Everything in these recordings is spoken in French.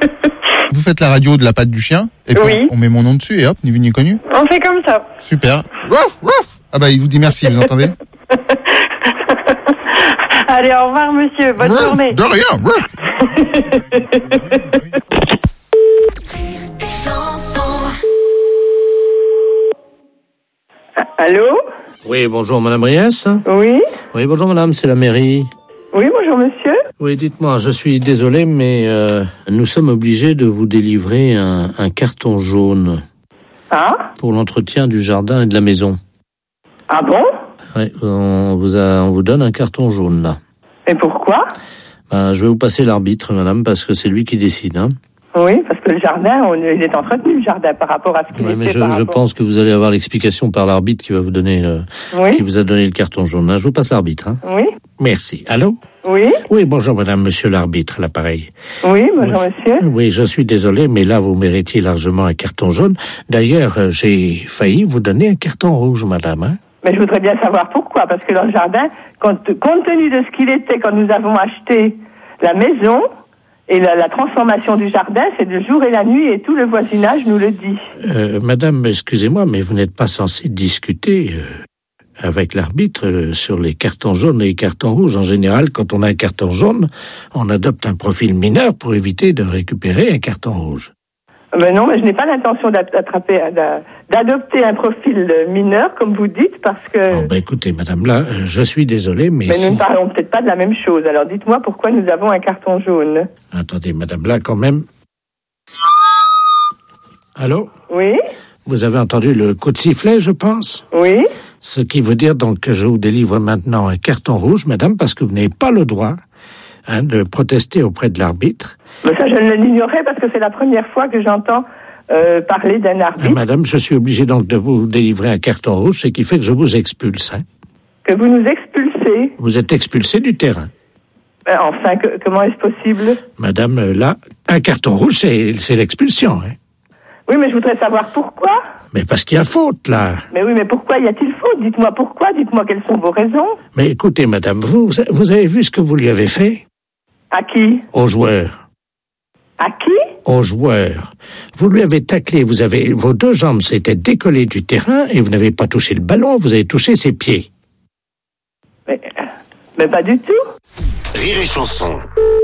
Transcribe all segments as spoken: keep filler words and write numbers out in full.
Vous faites la radio de la patte du chien, et puis oui. on met mon nom dessus, et hop, ni vu ni connu. On fait comme ça. Super. Rouf, rouf. Ah bah, il vous dit merci, vous entendez? Allez, au revoir, monsieur. Bonne rouf, journée. de rien. Rouf. Allô? Oui, bonjour Madame Riès. Oui? Oui, bonjour Madame, c'est la mairie. Oui, bonjour, monsieur. Oui, dites-moi, je suis désolé, mais euh, nous sommes obligés de vous délivrer un, un carton jaune. Ah? Pour l'entretien du jardin et de la maison. Ah bon? Oui, on vous, a, on vous donne un carton jaune, là. Et pourquoi? Ben, je vais vous passer l'arbitre, madame, parce que c'est lui qui décide, hein. Oui, parce que le jardin, on, il est entretenu, le jardin, par rapport à ce qu'il Oui, était mais je, par je rapport... pense que vous allez avoir l'explication par l'arbitre qui va vous donner, le, Oui. qui vous a donné le carton jaune. Hein. Je vous passe l'arbitre, hein. Oui? Merci. Allô? Oui? Oui, bonjour madame, monsieur l'arbitre, à l'appareil. Oui, bonjour, Oui. monsieur. Oui, je suis désolé, mais là, vous méritez largement un carton jaune. D'ailleurs, euh, j'ai failli vous donner un carton rouge, madame, hein. Mais je voudrais bien savoir pourquoi, parce que dans le jardin, compte, compte tenu de ce qu'il était quand nous avons acheté la maison, et la, la transformation du jardin, c'est le jour et la nuit, et tout le voisinage nous le dit. Euh, madame, excusez-moi, mais vous n'êtes pas censée discuter euh, avec l'arbitre euh, sur les cartons jaunes et les cartons rouges. En général, quand on a un carton jaune, on adopte un profil mineur pour éviter de récupérer un carton rouge. Mais non, mais je n'ai pas l'intention d'attraper, d'adopter un profil mineur, comme vous dites, parce que... Bon, ben écoutez, madame, là, euh, je suis désolé, mais... Mais si... nous ne parlons peut-être pas de la même chose. Alors dites-moi pourquoi nous avons un carton jaune. Attendez, madame, là, quand même... Allô? Oui? Vous avez entendu le coup de sifflet, je pense? Oui? Ce qui veut dire donc que je vous délivre maintenant un carton rouge, madame, parce que vous n'avez pas le droit hein, de protester auprès de l'arbitre. Mais ça, je ne l'ignorais parce que c'est la première fois que j'entends euh, parler d'un arbitre. Ah, madame, je suis obligé donc de vous délivrer un carton rouge, ce qui fait que je vous expulse. Hein. Que vous nous expulsez. Vous êtes expulsé du terrain. Ben, enfin, que, comment est-ce possible? Madame, euh, là, un carton rouge, c'est, c'est l'expulsion. Hein. Oui, mais je voudrais savoir pourquoi. Mais parce qu'il y a faute, là. Mais oui, mais pourquoi y a-t-il faute? Dites-moi pourquoi, dites-moi quelles sont vos raisons. Mais écoutez, madame, vous, vous avez vu ce que vous lui avez fait? À qui? Aux joueurs. À qui? Aux joueurs. Vous lui avez taclé, vous avez, vos deux jambes s'étaient décollées du terrain et vous n'avez pas touché le ballon, vous avez touché ses pieds. Mais, mais pas du tout. Rire et chanson.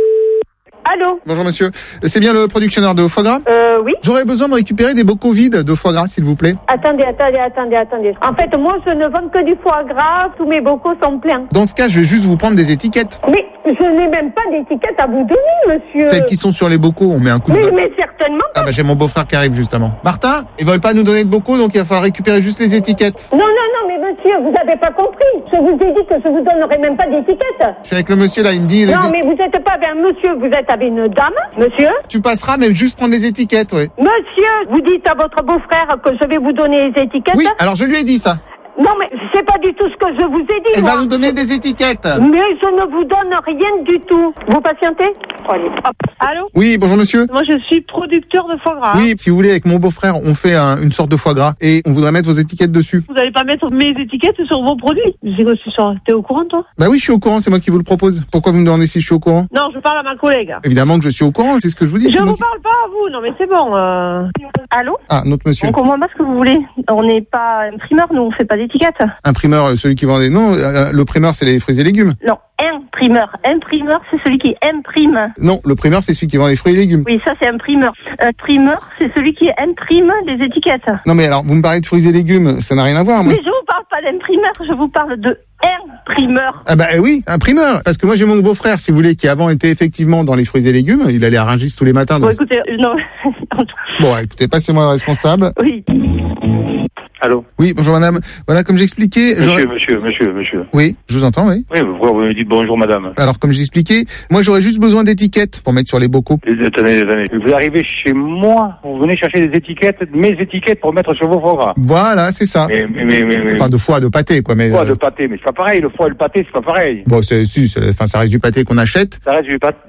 Allô? Bonjour monsieur, c'est bien le productionneur de foie gras? Euh, oui. J'aurais besoin de récupérer des bocaux vides de foie gras, s'il vous plaît. Attendez, attendez, attendez, attendez. En fait, moi, je ne vends que du foie gras. Tous mes bocaux sont pleins. Dans ce cas, je vais juste vous prendre des étiquettes. Mais je n'ai même pas d'étiquette à vous donner, monsieur. Celles qui sont sur les bocaux, on met un coup de... Mais, mais certainement pas. Ah bah j'ai mon beau-frère qui arrive justement. Martin, ils veulent pas nous donner de bocaux, donc il va falloir récupérer juste les étiquettes. Non, non, non, mais monsieur, vous n'avez pas compris. Je vous ai dit que je vous donnerai même pas d'étiquette. Je suis avec le monsieur là, il me dit... les Non, é- mais vous n'êtes pas avec un monsieur, vous êtes avec une dame, monsieur. Tu passeras, mais juste prendre les étiquettes, ouais. Monsieur, vous dites à votre beau-frère que je vais vous donner les étiquettes. Oui, alors je lui ai dit ça. Non, mais c'est pas du tout ce que je vous ai dit, Elle moi. va nous donner des étiquettes. Mais je ne vous donne rien du tout. Vous patientez? Allez, hop. Allô? Oui, bonjour monsieur. Moi, je suis producteur de foie gras. Oui, si vous voulez, avec mon beau-frère, on fait un- une sorte de foie gras et on voudrait mettre vos étiquettes dessus. Vous n'allez pas mettre mes étiquettes sur vos produits. J'ai reçu ça. T'es au courant, toi? Bah oui, je suis au courant, c'est moi qui vous le propose. Pourquoi vous me demandez si je suis au courant? Non, je parle à ma collègue. Évidemment que je suis au courant, c'est ce que je vous dis. Je c'est moi vous qui- parle pas à vous. Non, mais c'est bon. Euh... Allô? Ah, notre monsieur. On comprend pas ce que vous voulez. On n'est pas imprimeur, nous, on fait pas d'étiquette. Imprimeur, euh, celui qui vend des... Non, euh, le primeur, c'est les fruits et légumes. Non, imprimeur. Imprimeur, c'est celui qui imprime. Non, le primeur, c'est celui qui vend les fruits et légumes. Oui, ça, c'est imprimeur. Imprimeur, c'est celui qui imprime les étiquettes. Non mais alors, vous me parlez de fruits et légumes, ça n'a rien à voir, moi. Mais je vous parle pas d'imprimeur, je vous parle de imprimeur. Ah bah euh, oui, imprimeur. Parce que moi j'ai mon beau-frère, si vous voulez, qui avant était effectivement dans les fruits et légumes. Il allait à Rungis tous les matins. Bon, Donc... écoutez, euh, non. Bon, écoutez, passez-moi le responsable. Oui. Allô? Oui, bonjour madame. Voilà, comme j'expliquais... j'aurais- Monsieur, monsieur, monsieur, monsieur. Oui, je vous entends, oui. Oui, pourquoi vous me dites bonjour, madame? Alors, comme j'expliquais, moi j'aurais juste besoin d'étiquettes pour mettre sur les bocaux. Les- Attendez, attendez. Vous arrivez chez moi, vous venez chercher des étiquettes, mes étiquettes pour mettre sur vos foie gras. Voilà, c'est ça. Mais, mais, mais, mais, mais- Enfin, de foie, de pâté, quoi. Mais Foie euh, de pâté, mais c'est pas pareil, le foie et le pâté, c'est pas pareil. bon, c'est, si, c'est- enfin, ça reste du pâté qu'on achète. Ça reste du pâté,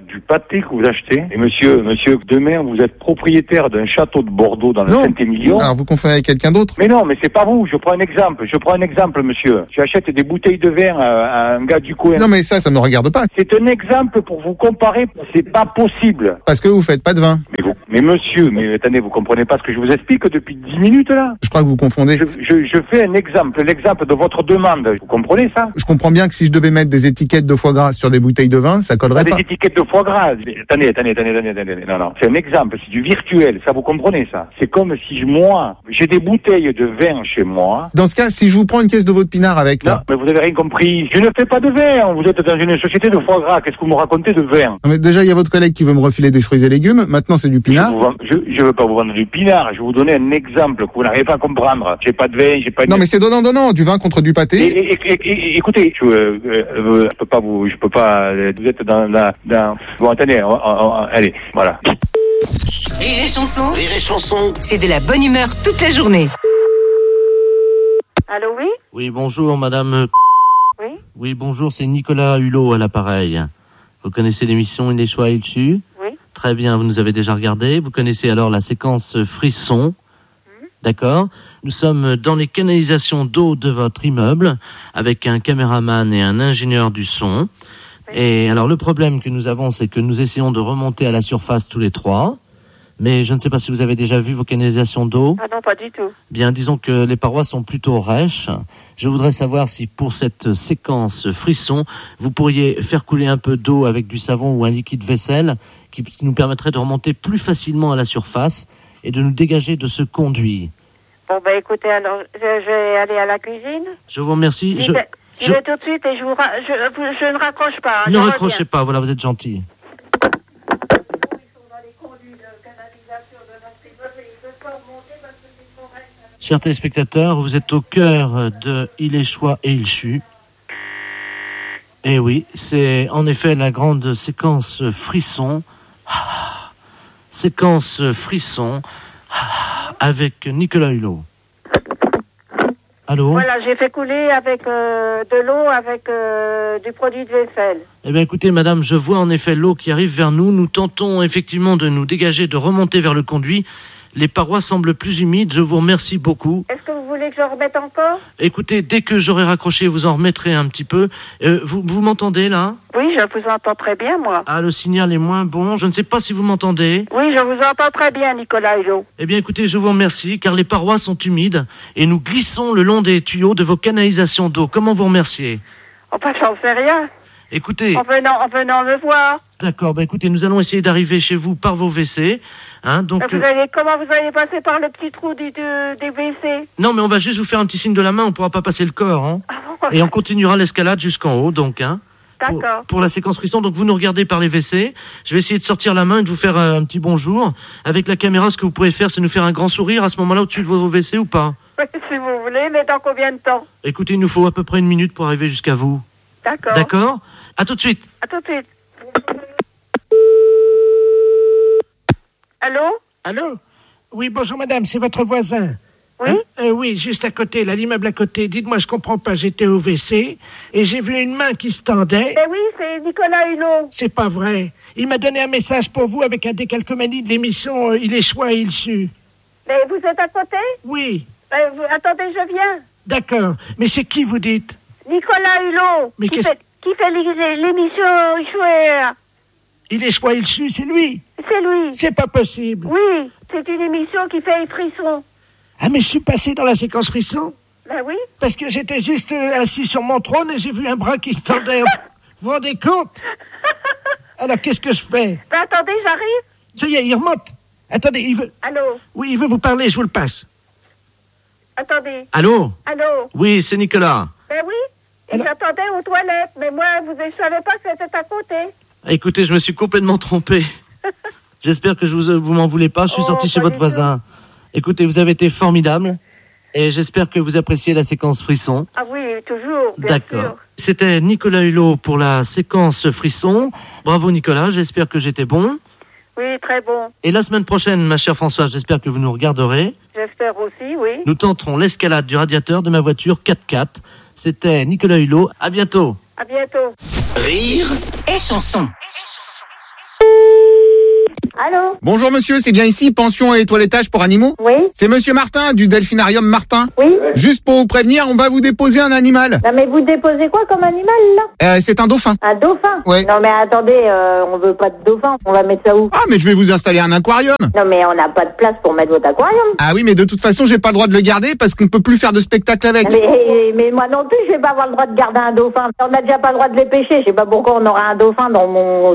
du pâté que vous achetez. Et monsieur, monsieur, demain, vous êtes propriétaire d'un château de Bordeaux dans le Non. Saint-Émilion. Alors vous confondez avec quelqu'un d'autre. Mais non, mais c'est pas vous. Je prends un exemple. Je prends un exemple, monsieur. J'achète des bouteilles de vin à, à un gars du coin. Non mais ça, ça me regarde pas. C'est un exemple pour vous comparer. C'est pas possible. Parce que vous faites pas de vin. Mais vous, mais monsieur, mais attendez, vous comprenez pas ce que je vous explique depuis dix minutes là? Je crois que vous confondez. Je, je, je fais un exemple, l'exemple de votre demande. Vous comprenez ça? Je comprends bien que si je devais mettre des étiquettes de foie gras sur des bouteilles de vin, ça collerait Pas pas. des étiquettes de foie gras. Mais attendez, attendez, attendez, attendez, attendez. Non, non. C'est un exemple, c'est du virtuel. Ça, vous comprenez ça? C'est comme si moi, j'ai des bouteilles de vin chez moi. Dans ce cas, si je vous prends une caisse de veau de pinard avec Non, là. mais vous avez rien compris. Je ne fais pas de vin. Vous êtes dans une société de foie gras. Qu'est-ce que vous me racontez de vin? Non, mais déjà, il y a votre collègue qui veut me refiler des fruits et légumes. Maintenant, c'est du pinard. Je vous vends- je, je veux pas vous vendre du pinard. Je vais vous donner un exemple que vous n'arrivez pas à comprendre. J'ai pas de vin, j'ai pas de... Non, mais c'est donnant donnant, du vin contre du Et, pâté. et- et- et- et- écoutez, je, euh, euh, je peux pas vous, je peux pas. euh, Vous êtes dans la, dans. Bon, attendez, on- on- on- allez, voilà. Rire et chanson, Rire et chanson. c'est de la bonne humeur toute la journée. Allô, oui? Oui, bonjour, madame. Oui? Oui, bonjour, c'est Nicolas Hulot à l'appareil. Vous connaissez l'émission Il est choix, il su? Oui. Très bien, vous nous avez déjà regardé. Vous connaissez alors la séquence frisson. D'accord. Nous sommes dans les canalisations d'eau de votre immeuble avec un caméraman et un ingénieur du son. Et alors le problème que nous avons, c'est que nous essayons de remonter à la surface tous les trois. Mais je ne sais pas si vous avez déjà vu vos canalisations d'eau. Ah non, pas du tout. Bien, disons que les parois sont plutôt rêches. Je voudrais savoir si pour cette séquence frisson, vous pourriez faire couler un peu d'eau avec du savon ou un liquide vaisselle qui nous permettrait de remonter plus facilement à la surface et de nous dégager de ce conduit. Bon, ben écoutez, alors, je, je vais aller à la cuisine. Je vous remercie. J'y Je, vais, j'y je- vais tout de suite et je, vous ra- je, vous- je ne raccroche pas. hein, ne je raccrochez reviens. pas, voilà, vous êtes gentil. Chers téléspectateurs, vous êtes au cœur de Il est choix et il chut. Et oui, c'est en effet la grande séquence frisson. Ah, séquence frisson ah, avec Nicolas Hulot. Allô? Voilà, j'ai fait couler avec euh, de l'eau, avec euh, du produit de vaisselle. Eh bien écoutez madame, je vois en effet l'eau qui arrive vers nous. Nous tentons effectivement de nous dégager, de remonter vers le conduit. Les parois semblent plus humides, je vous remercie beaucoup. Est-ce que vous voulez que je remette encore? Écoutez, dès que j'aurai raccroché, vous en remettrez un petit peu. Euh, vous, vous m'entendez là? Oui, je vous entends très bien, moi. Ah, le signal est moins bon. Je ne sais pas si vous m'entendez. Oui, je vous entends très bien, Nicolas Hulot. Eh bien, écoutez, je vous remercie, car les parois sont humides et nous glissons le long des tuyaux de vos canalisations d'eau. Comment vous remercier? Enfin, j'en sais rien. Écoutez, En venant, en venant me voir. d'accord, bah écoutez, nous allons essayer d'arriver chez vous par vos W C. Hein, donc, Vous euh, allez, comment vous allez passer par le petit trou du, du, des W C? non, mais on va juste vous faire un petit signe de la main, on ne pourra pas passer le corps. Hein, Ah bon? et on continuera l'escalade jusqu'en haut, donc. Hein, pour, D'accord. pour la séquence frisson, donc vous nous regardez par les W C. Je vais essayer de sortir la main et de vous faire euh, un petit bonjour. Avec la caméra, ce que vous pouvez faire, c'est nous faire un grand sourire à ce moment-là au-dessus de vos W C ou pas? Oui, si vous voulez, mais dans combien de temps? Écoutez, il nous faut à peu près une minute pour arriver jusqu'à vous. D'accord. D'accord? À tout de suite. À tout de suite. Allô? Allô? Oui, bonjour madame, c'est votre voisin. Oui? Hein? Euh, oui, juste à côté, là, l'immeuble à côté. Dites-moi, je comprends pas, j'étais au W C et j'ai vu une main qui se tendait. Eh oui, c'est Nicolas Hulot. C'est pas vrai. Il m'a donné un message pour vous avec un décalcomanie de l'émission euh, Il est choix et il su. Mais vous êtes à côté? Oui, Euh, vous- attendez, je viens. d'accord. Mais c'est qui vous dites? Nicolas Hulot. Mais qui qu'est-ce- fait, qui fait l'é- l'émission Chouer. Il est choix et il su, c'est lui. C'est lui. C'est pas possible. Oui, c'est une émission qui fait frisson. Ah, mais je suis passé dans la séquence frisson Ben oui. parce que j'étais juste euh, assis sur mon trône et j'ai vu un bras qui se tendait. Vous vous rendez compte? Alors, qu'est-ce que je fais? Ben attendez, j'arrive. Ça y est, il remonte. Attendez, il veut... Allô? Oui, il veut vous parler, je vous le passe. Attendez. Allô? Allô? Oui, c'est Nicolas. Ben oui. Et Alors- j'attendais aux toilettes, mais moi, vous ne savez pas que c'était à côté. Écoutez, je me suis complètement trompé. J'espère que je vous, vous m'en voulez pas. Je suis Oh, sorti chez pas votre du voisin. Écoutez, vous avez été formidable. Et j'espère que vous appréciez la séquence frisson. Ah oui, toujours, bien D'accord. sûr. C'était Nicolas Hulot pour la séquence frisson. Bravo Nicolas, j'espère que j'étais bon. Oui, très bon. Et la semaine prochaine, ma chère Françoise, j'espère que vous nous regarderez. J'espère aussi, oui. Nous tenterons l'escalade du radiateur de ma voiture quatre-quatre. C'était Nicolas Hulot. À bientôt. À bientôt. Rire Et chanson. Allô? Bonjour monsieur, c'est bien ici, pension et toilettage pour animaux? Oui. C'est monsieur Martin, du Delphinarium Martin. Oui. Juste pour vous prévenir, on va vous déposer un animal. Non mais vous déposez quoi comme animal là? Euh, c'est un dauphin. Un dauphin? Ouais. Non mais attendez, euh, on veut pas de dauphin, on va mettre ça où? Ah, mais je vais vous installer un aquarium. Non mais on n'a pas de place pour mettre votre aquarium. Ah oui, mais de toute façon, j'ai pas le droit de le garder parce qu'on peut plus faire de spectacle avec. Mais, mais moi non plus, je vais pas avoir le droit de garder un dauphin. On n'a déjà pas le droit de les pêcher. Je sais pas pourquoi on aura un dauphin dans mon...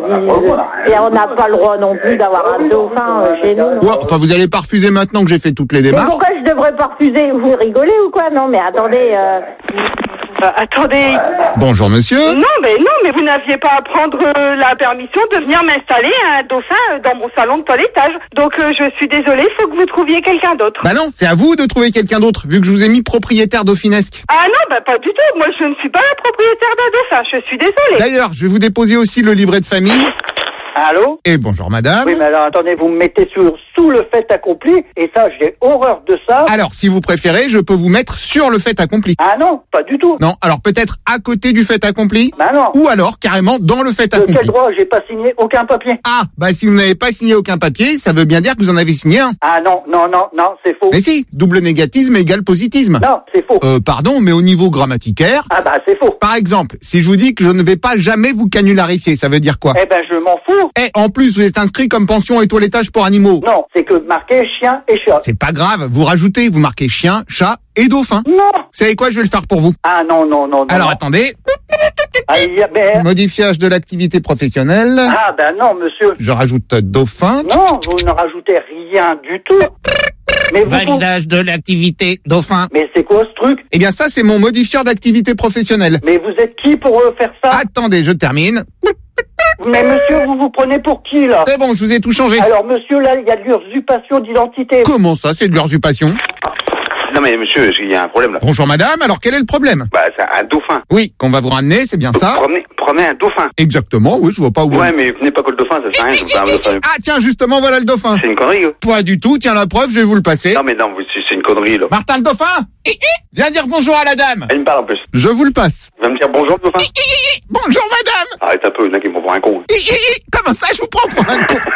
Et on n'a pas le droit non plus d'avoir un dauphin euh, chez nous. Ouais, enfin, vous allez pas refuser maintenant que j'ai fait toutes les Mais démarches. pourquoi je devrais pas refuser? Vous rigolez ou quoi? Non mais attendez... Euh... Euh, attendez. Bonjour monsieur. Non, mais non, mais vous n'aviez pas à prendre euh, la permission de venir m'installer un dauphin euh, dans mon salon de toilettage. Donc euh, je suis désolée, il faut que vous trouviez quelqu'un d'autre. Bah non, c'est à vous de trouver quelqu'un d'autre, vu que je vous ai mis propriétaire dauphinesque. Ah non, bah pas du tout. Moi, je ne suis pas la propriétaire d'un dauphin. Je suis désolée. D'ailleurs, je vais vous déposer aussi le livret de famille. Allô? Et bonjour madame. Oui, mais alors attendez, vous me mettez sur sous le fait accompli, et ça, j'ai horreur de ça. Alors, si vous préférez, je peux vous mettre sur le fait accompli. Ah non, pas du tout. Non, alors peut-être à côté du fait accompli. Bah non. Ou alors carrément dans le fait De accompli. quel droit? J'ai pas signé aucun papier. Ah, bah si vous n'avez pas signé aucun papier, ça veut bien dire que vous en avez signé un. Ah non, non, non, non, c'est faux. Mais si, double négatisme égale positisme. Non, c'est faux. Euh, pardon, mais au niveau grammaticaire. Ah bah c'est faux. Par exemple, si je vous dis que je ne vais pas jamais vous canularifier, ça veut dire quoi? Eh ben je m'en fous. Eh, en plus, vous êtes inscrit comme pension et toilettage pour animaux. Non, c'est que marqué chien et chat. C'est pas grave, vous rajoutez, vous marquez chien, chat et dauphin. Non. Vous savez quoi, je vais le faire pour vous. Ah non, non, non, non. Alors non. attendez, Ah, il y a- ben... modifiage de l'activité professionnelle. ah ben non, monsieur. Je rajoute dauphin. Non, vous ne rajoutez rien du tout. Mais vous... Validage de l'activité dauphin. Mais c'est quoi ce truc? Eh bien ça, c'est mon modifieur d'activité professionnelle. Mais vous êtes qui pour euh, faire ça? Attendez, je termine. Mais monsieur, vous vous prenez pour qui là? C'est bon, je vous ai tout changé. Alors monsieur, là, il y a de l'usurpation d'identité. Comment ça, c'est de l'usurpation? Non mais monsieur, il y a un problème là. Bonjour madame, alors quel est le problème? Bah c'est un dauphin. Oui, qu'on va vous ramener, c'est bien ça? Promenez, promenez un dauphin. Exactement, oui, je vois pas où. Ouais, mais venez pas que le dauphin, ça sert à rien. Je vous parle de dauphin. Ah tiens, justement, voilà le dauphin. C'est une connerie. Hein. Pas du tout, tiens la preuve, je vais vous le passer. Non mais non, c'est c'est une connerie là. Martin le dauphin, viens dire bonjour à la dame. Elle me parle en plus. Je vous le passe. Tu vas me dire bonjour le dauphin. Bonjour madame. Arrête un peu, il y en a qui me prend pour un con. Comment ça, je vous prends pour un con?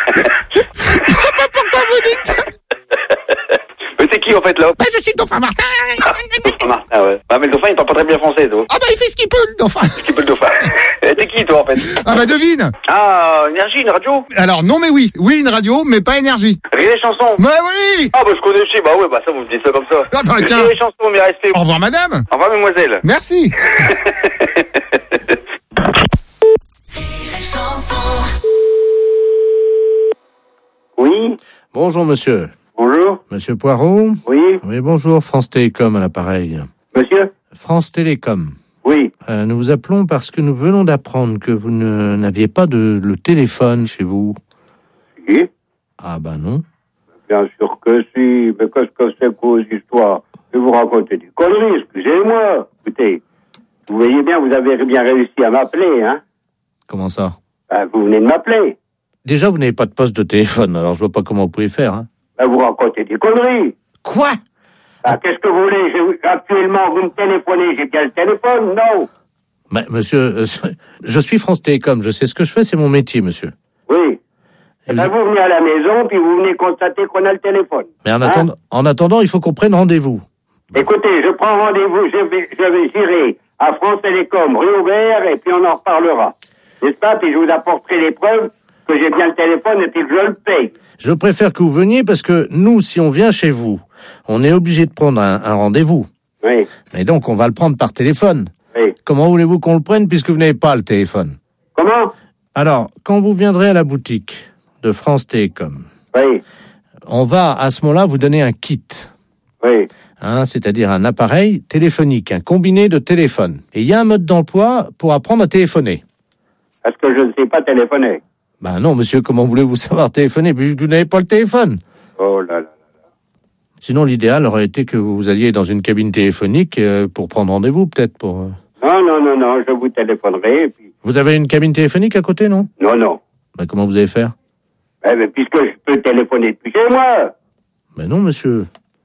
Je sais pas pourquoi vous dites ça. Mais c'est qui en fait là? Bah, je suis le dauphin Martin. Ah, Martin, ouais. Ah mais le dauphin il parle pas très bien français toi. Ah bah il fait ce qu'il peut le dauphin. Qu'est-ce qu'il peut le dauphin? Eh, t'es qui toi en fait? Ah bah devine. Ah, énergie, une radio? Alors non mais oui, oui une radio, mais pas énergie. Rire et chansons. Bah oui. Ah bah je connais aussi, bah ouais, bah ça vous me dites ça comme ça. Ah bah tiens. Rire et chansons, mais restez. Au revoir madame. Au revoir mademoiselle. Merci. Oui. Bonjour monsieur. Bonjour. Monsieur Poirot? Oui. Oui, bonjour, France Télécom à l'appareil. Monsieur? France Télécom. Oui. Euh, nous vous appelons parce que nous venons d'apprendre que vous ne, n'aviez pas de le téléphone chez vous. Si. Ah bah non. Bien sûr que si. Mais qu'est-ce que c'est que vos histoires? Je vais vous raconter des conneries, excusez-moi. Écoutez, vous voyez bien, vous avez bien réussi à m'appeler, hein? Comment ça? Ben, vous venez de m'appeler. Déjà, vous n'avez pas de poste de téléphone, alors je vois pas comment vous pouvez faire. Hein. Ben, vous racontez des conneries. Quoi? Ben, qu'est-ce que vous voulez? Je- actuellement, vous me téléphonez, j'ai bien le téléphone? Non. Mais, monsieur, euh, je suis France Télécom, je sais ce que je fais, c'est mon métier, monsieur. Oui. Et Ben, vous- vous venez à la maison, puis vous venez constater qu'on a le téléphone. Mais en, Hein? attendant, en attendant, il faut qu'on prenne rendez-vous. Écoutez, je prends rendez-vous, je vais, je vais j'irai à France Télécom, rue Aubert, et puis on en reparlera. N'est-ce pas? Puis je vous apporterai les preuves que j'ai bien le téléphone et puis que je le paye. Je préfère que vous veniez parce que nous, si on vient chez vous, on est obligé de prendre un, un rendez-vous. Oui. Et donc, on va le prendre par téléphone. Oui. Comment voulez-vous qu'on le prenne puisque vous n'avez pas le téléphone? Comment? Alors, quand vous viendrez à la boutique de France Télécom, Oui. on va à ce moment-là vous donner un kit. Oui. Hein, c'est-à-dire un appareil téléphonique, un combiné de téléphone. Et il y a un mode d'emploi pour apprendre à téléphoner. Parce que je ne sais pas téléphoner. Ben non, monsieur, comment voulez-vous savoir téléphoner puisque vous n'avez pas le téléphone? Oh là là. Sinon, l'idéal aurait été que vous alliez dans une cabine téléphonique euh, pour prendre rendez-vous, peut-être. Pour. euh. Non, non, non, non, je vous téléphonerai, et puis... Vous avez une cabine téléphonique à côté, non? Non, non. Ben, comment vous allez faire? Eh ben, puisque je peux téléphoner depuis chez moi. Ben non, monsieur.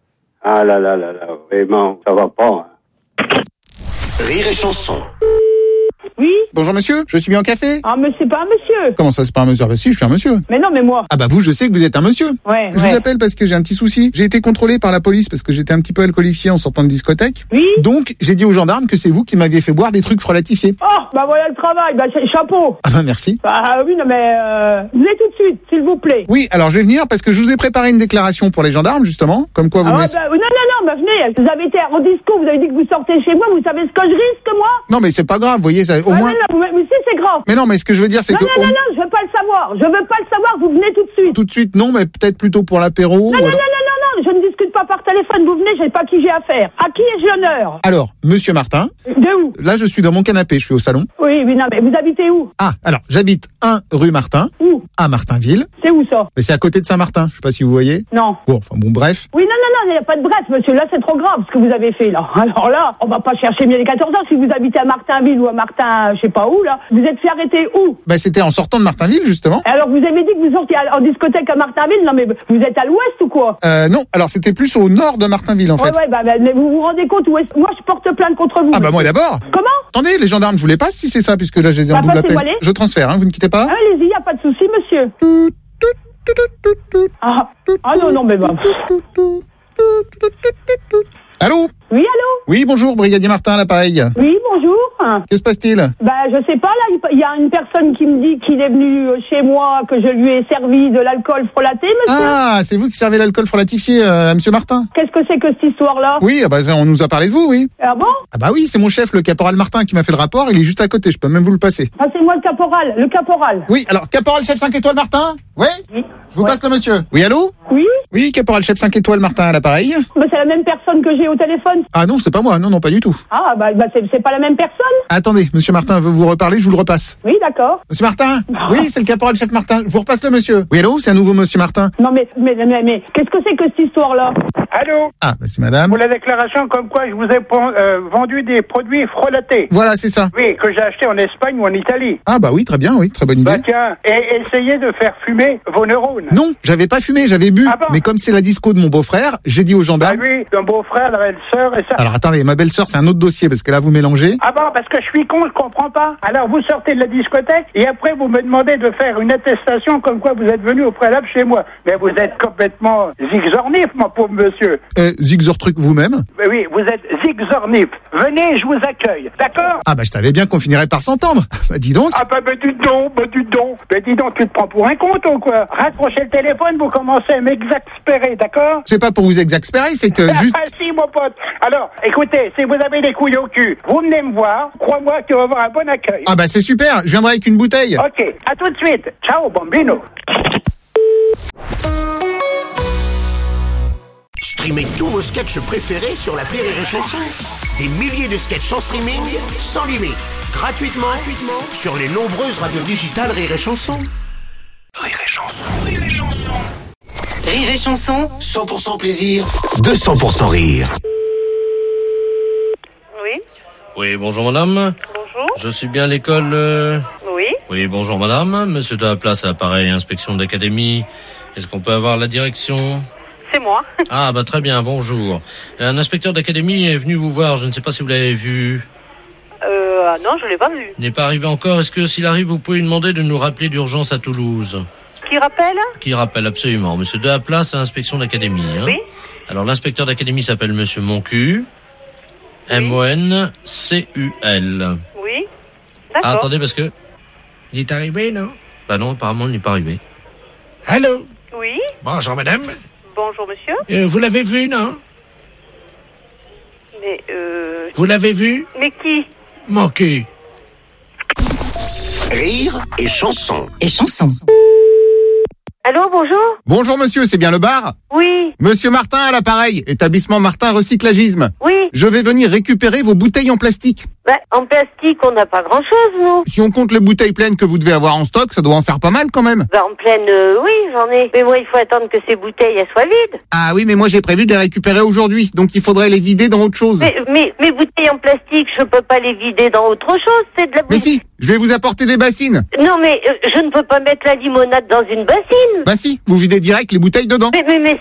Ah là là là là, vraiment, ça va pas. Hein. Rire et chanson. Oui. Bonjour monsieur, je suis bien en café. Ah, mais c'est pas un monsieur. Comment ça, c'est pas un monsieur? Ah bah si, je suis un monsieur. Mais non, mais moi. Ah bah vous, je sais que vous êtes un monsieur. Ouais, Je ouais. vous appelle parce que j'ai un petit souci. J'ai été contrôlé par la police parce que j'étais un petit peu alcoolifié en sortant de discothèque. Oui. Donc, j'ai dit aux gendarmes que c'est vous qui m'aviez fait boire des trucs frelatifiés. Oh, bah voilà le travail, bah c'est- chapeau. Ah bah merci. Bah oui, non mais euh, venez tout de suite, s'il vous plaît. Oui, alors je vais venir parce que je vous ai préparé une déclaration pour les gendarmes, justement. Comme quoi vous Ah me ouais, laissez... bah, non, non, non, bah venez, vous avez été en disco, vous avez dit que vous sortez chez moi, vous savez ce que je risque, moi? Non mais c'est pas grave, vous voyez, ça, au Ah, moins... non, non, vous- mais si, c'est grave. Mais non, mais ce que je veux dire, c'est Non, que... non, au- non, non, je veux pas le savoir, je veux pas le savoir, vous venez tout de suite. Tout de suite, non, mais peut-être plutôt pour l'apéro. Non, ou non, alors- non, non, non, non, je ne discute pas par téléphone, vous venez, je sais pas qui j'ai affaire. À qui ai-je l'honneur? Alors, monsieur Martin, De où? là je suis dans mon canapé, je suis au salon. Oui, oui, non, mais vous habitez où? Ah, alors, j'habite un rue Martin, Où? à Martinville. C'est où ça? Mais c'est à côté de Saint-Martin, je sais pas si vous voyez. Non. Bon, enfin bon, bref. Oui, non, non, non, il n'y a pas de bref, monsieur. Là, c'est trop grave ce que vous avez fait, là. Alors là, on va pas chercher mieux les quatorze ans. Si vous habitez à Martinville ou à Martin, je sais pas où, là, vous êtes fait arrêter où? Bah c'était en sortant de Martinville, justement. Alors, vous avez dit que vous sortiez à- en discothèque à Martinville. Non, mais vous êtes à l'ouest ou quoi? Euh, non, alors c'était plus au nord de Martinville, en fait. Ouais, ouais, bah, bah, mais vous vous rendez compte où est-ce... Moi, je porte plainte contre vous. Ah bah monsieur. moi d'abord. Comment? Attendez, les gendarmes, je vous les passe si c'est ça, puisque là je les ai en Bah, double appel. passez-moi les. Je transfère, hein, vous ne quittez pas. Ah, allez-y, y a pas de souci, monsieur. Ah, ah non, non, mais bah... Allô? Oui, allô? Oui, bonjour, brigadier Martin, à l'appareil. Oui, bonjour. Que se passe-t-il? Bah, je sais pas, là, il y a une personne qui me dit qu'il est venu chez moi, que je lui ai servi de l'alcool frelaté, monsieur. Ah, c'est vous qui servez l'alcool frelatifié euh, à monsieur Martin? Qu'est-ce que c'est que cette histoire-là? Oui, ah bah, on nous a parlé de vous, oui. Ah bon? Ah bah oui, c'est mon chef, le caporal Martin, qui m'a fait le rapport, il est juste à côté, je peux même vous le passer. Ah, c'est moi le caporal, le caporal. Oui, alors, caporal chef cinq étoiles Martin? Oui? Oui. Je vous Ouais. passe le monsieur. Oui, allô? Oui? Oui, caporal chef cinq étoiles Martin à l'appareil. Bah, c'est la même personne que j'ai au téléphone. Ah non, c'est pas moi, non, non, pas du tout. Ah, bah, bah c'est, c'est pas la même personne? Attendez, monsieur Martin veut vous reparler, je vous le repasse. Oui, d'accord. Monsieur Martin? Oui, c'est le caporal chef Martin, je vous repasse le monsieur. Oui, allô? C'est à nouveau monsieur Martin. Non, mais, mais, mais, mais, qu'est-ce que c'est que cette histoire-là? Allô? Ah, bah c'est madame. Pour la déclaration comme quoi je vous ai euh, vendu des produits frelatés. Voilà, c'est ça. Oui, que j'ai acheté en Espagne ou en Italie. Ah bah oui, très bien, oui, très bonne idée. Bah tiens, et essayez de faire fumer vos neurones. Non, j'avais pas fumé, j'avais bu. Ah bon? Mais comme c'est la disco de mon beau-frère, j'ai dit aux Ah gendarmes... oui, ton beau-frère, la belle-sœur et ça. Alors attendez, ma belle-sœur, c'est un autre dossier, parce que là, vous mélangez. Ah bon, parce que je suis con, je comprends pas. Alors vous sortez de la discothèque et après vous me demandez de faire une attestation comme quoi vous êtes venu au préalable chez moi. Mais vous êtes complètement zigzornif, mon pauvre monsieur. Euh, zigzor truc vous-même. Mais oui, vous êtes zigzornif. Venez, je vous accueille. D'accord? Ah bah je savais bien qu'on finirait par s'entendre. Bah dis donc. Ah bah, bah dis donc, bah dis donc. Bah dis donc, tu te prends pour un con, toi, quoi. Raccrochez le téléphone, vous commencez à m'exaspérer, d'accord? C'est pas pour vous exaspérer, c'est que juste... Ah si, mon pote. Alors, écoutez, si vous avez des couilles au cul, vous venez me voir. Crois-moi que tu vas avoir un bon accueil. Ah bah c'est super, je viendrai avec une bouteille. Ok, à tout de suite. Ciao, bambino. Streamez tous vos sketchs préférés sur l'appli Rire et Chanson. Des milliers de sketchs en streaming, sans limite, gratuitement, gratuitement sur les nombreuses radios digitales Rire et Chanson. Rire et Chanson, Rire et Chanson. Rire et Chanson. cent pour cent plaisir, deux cents pour cent rire. Oui, Oui, bonjour madame. bonjour. Je suis bien à l'école... euh, Oui, Oui, bonjour madame. Monsieur de la place à l'appareil, inspection d'académie. Est-ce qu'on peut avoir la direction? c'est moi. Ah bah très bien, bonjour. Un inspecteur d'académie est venu vous voir, je ne sais pas si vous l'avez vu. Euh, ah non, je l'ai pas vu. Il n'est pas arrivé encore. Est-ce que s'il arrive, vous pouvez lui demander de nous rappeler d'urgence à Toulouse? Qui rappelle? Qui rappelle absolument. Monsieur de la place à inspection d'académie. Hein. Oui. Alors l'inspecteur d'académie s'appelle Monsieur Moncu. M O N C U L. Oui, Ah, d'accord. attendez, parce que... Il est arrivé, non? Bah non, apparemment, il n'est pas arrivé. Allô? Oui, Bonjour, madame. bonjour monsieur. Euh, vous l'avez vu, non? Mais, euh... Vous l'avez vu? Mais qui? Moncu. Rire et Chanson. Et Chanson. Allô, bonjour? Bonjour monsieur, c'est bien le bar? Oui, Monsieur Martin à l'appareil, établissement Martin Recyclagisme. oui. Je vais venir récupérer vos bouteilles en plastique. Bah, en plastique, on n'a pas grand-chose, nous. Si on compte les bouteilles pleines que vous devez avoir en stock, ça doit en faire pas mal quand même. Bah, en pleine, euh, oui, j'en ai. Mais moi, il faut attendre que ces bouteilles, elles soient vides. Ah oui, mais moi j'ai prévu de les récupérer aujourd'hui, donc il faudrait les vider dans autre chose. Mais, mais, mes bouteilles en plastique, je peux pas les vider dans autre chose, c'est de la Mais bouteille. si, je vais vous apporter des bassines. Non, mais euh, je ne peux pas mettre la limonade dans une bassine. Bah si, vous videz direct les bouteilles dedans. Mais, mais, mais, ça, euh,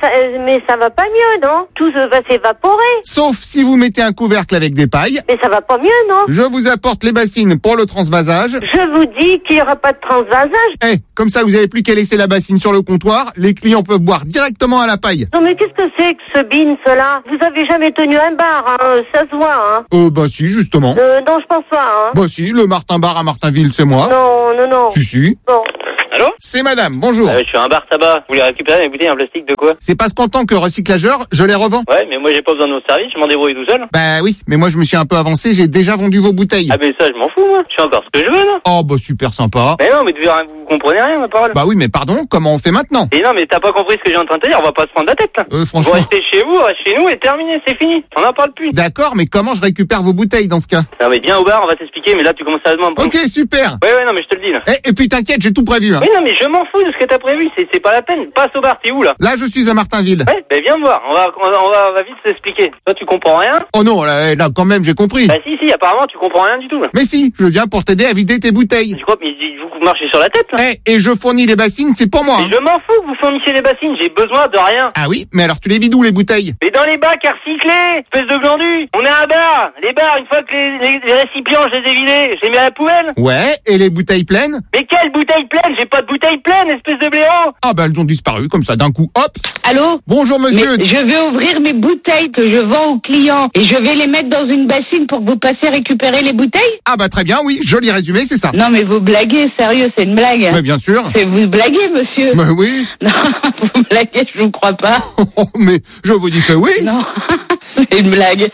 mais ça va pas mieux, non? Tout va s'évaporer. Sauf si vous mettez un couvercle avec des pailles. Mais ça va pas mieux, non? Je vous apporte les bassines pour le transvasage. Je vous dis qu'il y aura pas de transvasage. Eh, comme ça, vous avez plus qu'à laisser la bassine sur le comptoir. Les clients peuvent boire directement à la paille. Non, mais qu'est-ce que c'est que ce bin, cela? Vous avez jamais tenu un bar, hein? Ça se voit, hein? Euh, bah si, justement. Euh, non, je pense pas, hein? Bah si, le Martin Bar à Martinville, c'est moi. Non, non, non. Si, si. Bon. Allô? C'est madame, bonjour. Ah, je suis un bar tabac. Vous voulez récupérer mes bouteilles en plastique de quoi? C'est parce qu'en tant que recyclageur, je les revends. Ouais, mais moi j'ai pas besoin de vos services, je m'en débrouille tout seul. Bah oui, mais moi je me suis un peu avancé, j'ai déjà vendu vos bouteilles. Ah, mais ça, je m'en fous, moi. Je fais encore ce que je veux, là. Oh, bah super sympa. Mais non, mais tu verras, vous comprenez rien, ma parole. Bah oui, mais pardon, comment on fait maintenant? Et non, mais t'as pas compris ce que j'ai en train de te dire, on va pas se prendre la tête, là. Euh, franchement. Vous restez chez vous, restez chez nous et terminé, c'est fini. On en parle plus. D'accord, mais comment je récupère vos bouteilles dans ce cas? Non, mais viens au bar, on va t'expliquer, mais là, tu commences à demander. Ok, super. Ouais, ouais, non, mais je te le dis, là. Eh, et puis t'inquiète, j'ai tout prévu, hein. Oui, non, mais je m'en fous de ce que t'as prévu, c'est, c'est pas la peine. Passe au bar, t'es où, là? Là, je suis à Martinville. Ouais, ben viens me voir, on va, on va, on va, on va vite s'expliquer. Toi, tu comprends rien? Oh non, là, là quand même, j'ai compris. Bah si, si, apparemment, tu comprends rien du tout, là. Mais si, je viens pour t'aider à vider tes bouteilles. Tu crois, mais vous marchez sur la tête, là? Eh, et je fournis les bassines, c'est pour moi. Mais Hein. je m'en fous que vous fournissiez les bassines, j'ai besoin de rien. Ah oui, mais alors tu les vides où, les bouteilles? Mais dans les bacs à recycler, espèce de glandu. On est un bar. Les bars, une fois que les, les, les récipients, je les ai vidés, je les mets à la poubelle. Ouais, et les bouteilles pleines? Mais quelle bouteille pleine? J'ai pas de bouteille pleine, espèce de blaireau. Ah bah elles ont disparu, comme ça, d'un coup, hop. Allô? Bonjour monsieur. Mais je vais ouvrir mes bouteilles que je vends aux clients et je vais les mettre dans une bassine pour que vous passiez récupérer les bouteilles? Ah bah très bien, oui, joli résumé, c'est ça. Non mais vous blaguez, sérieux, c'est une blague. Mais bien sûr. C'est vous blaguez, monsieur. Mais oui. Non, vous blaguez, je vous crois pas. Oh, mais je vous dis que oui. Non, c'est une blague.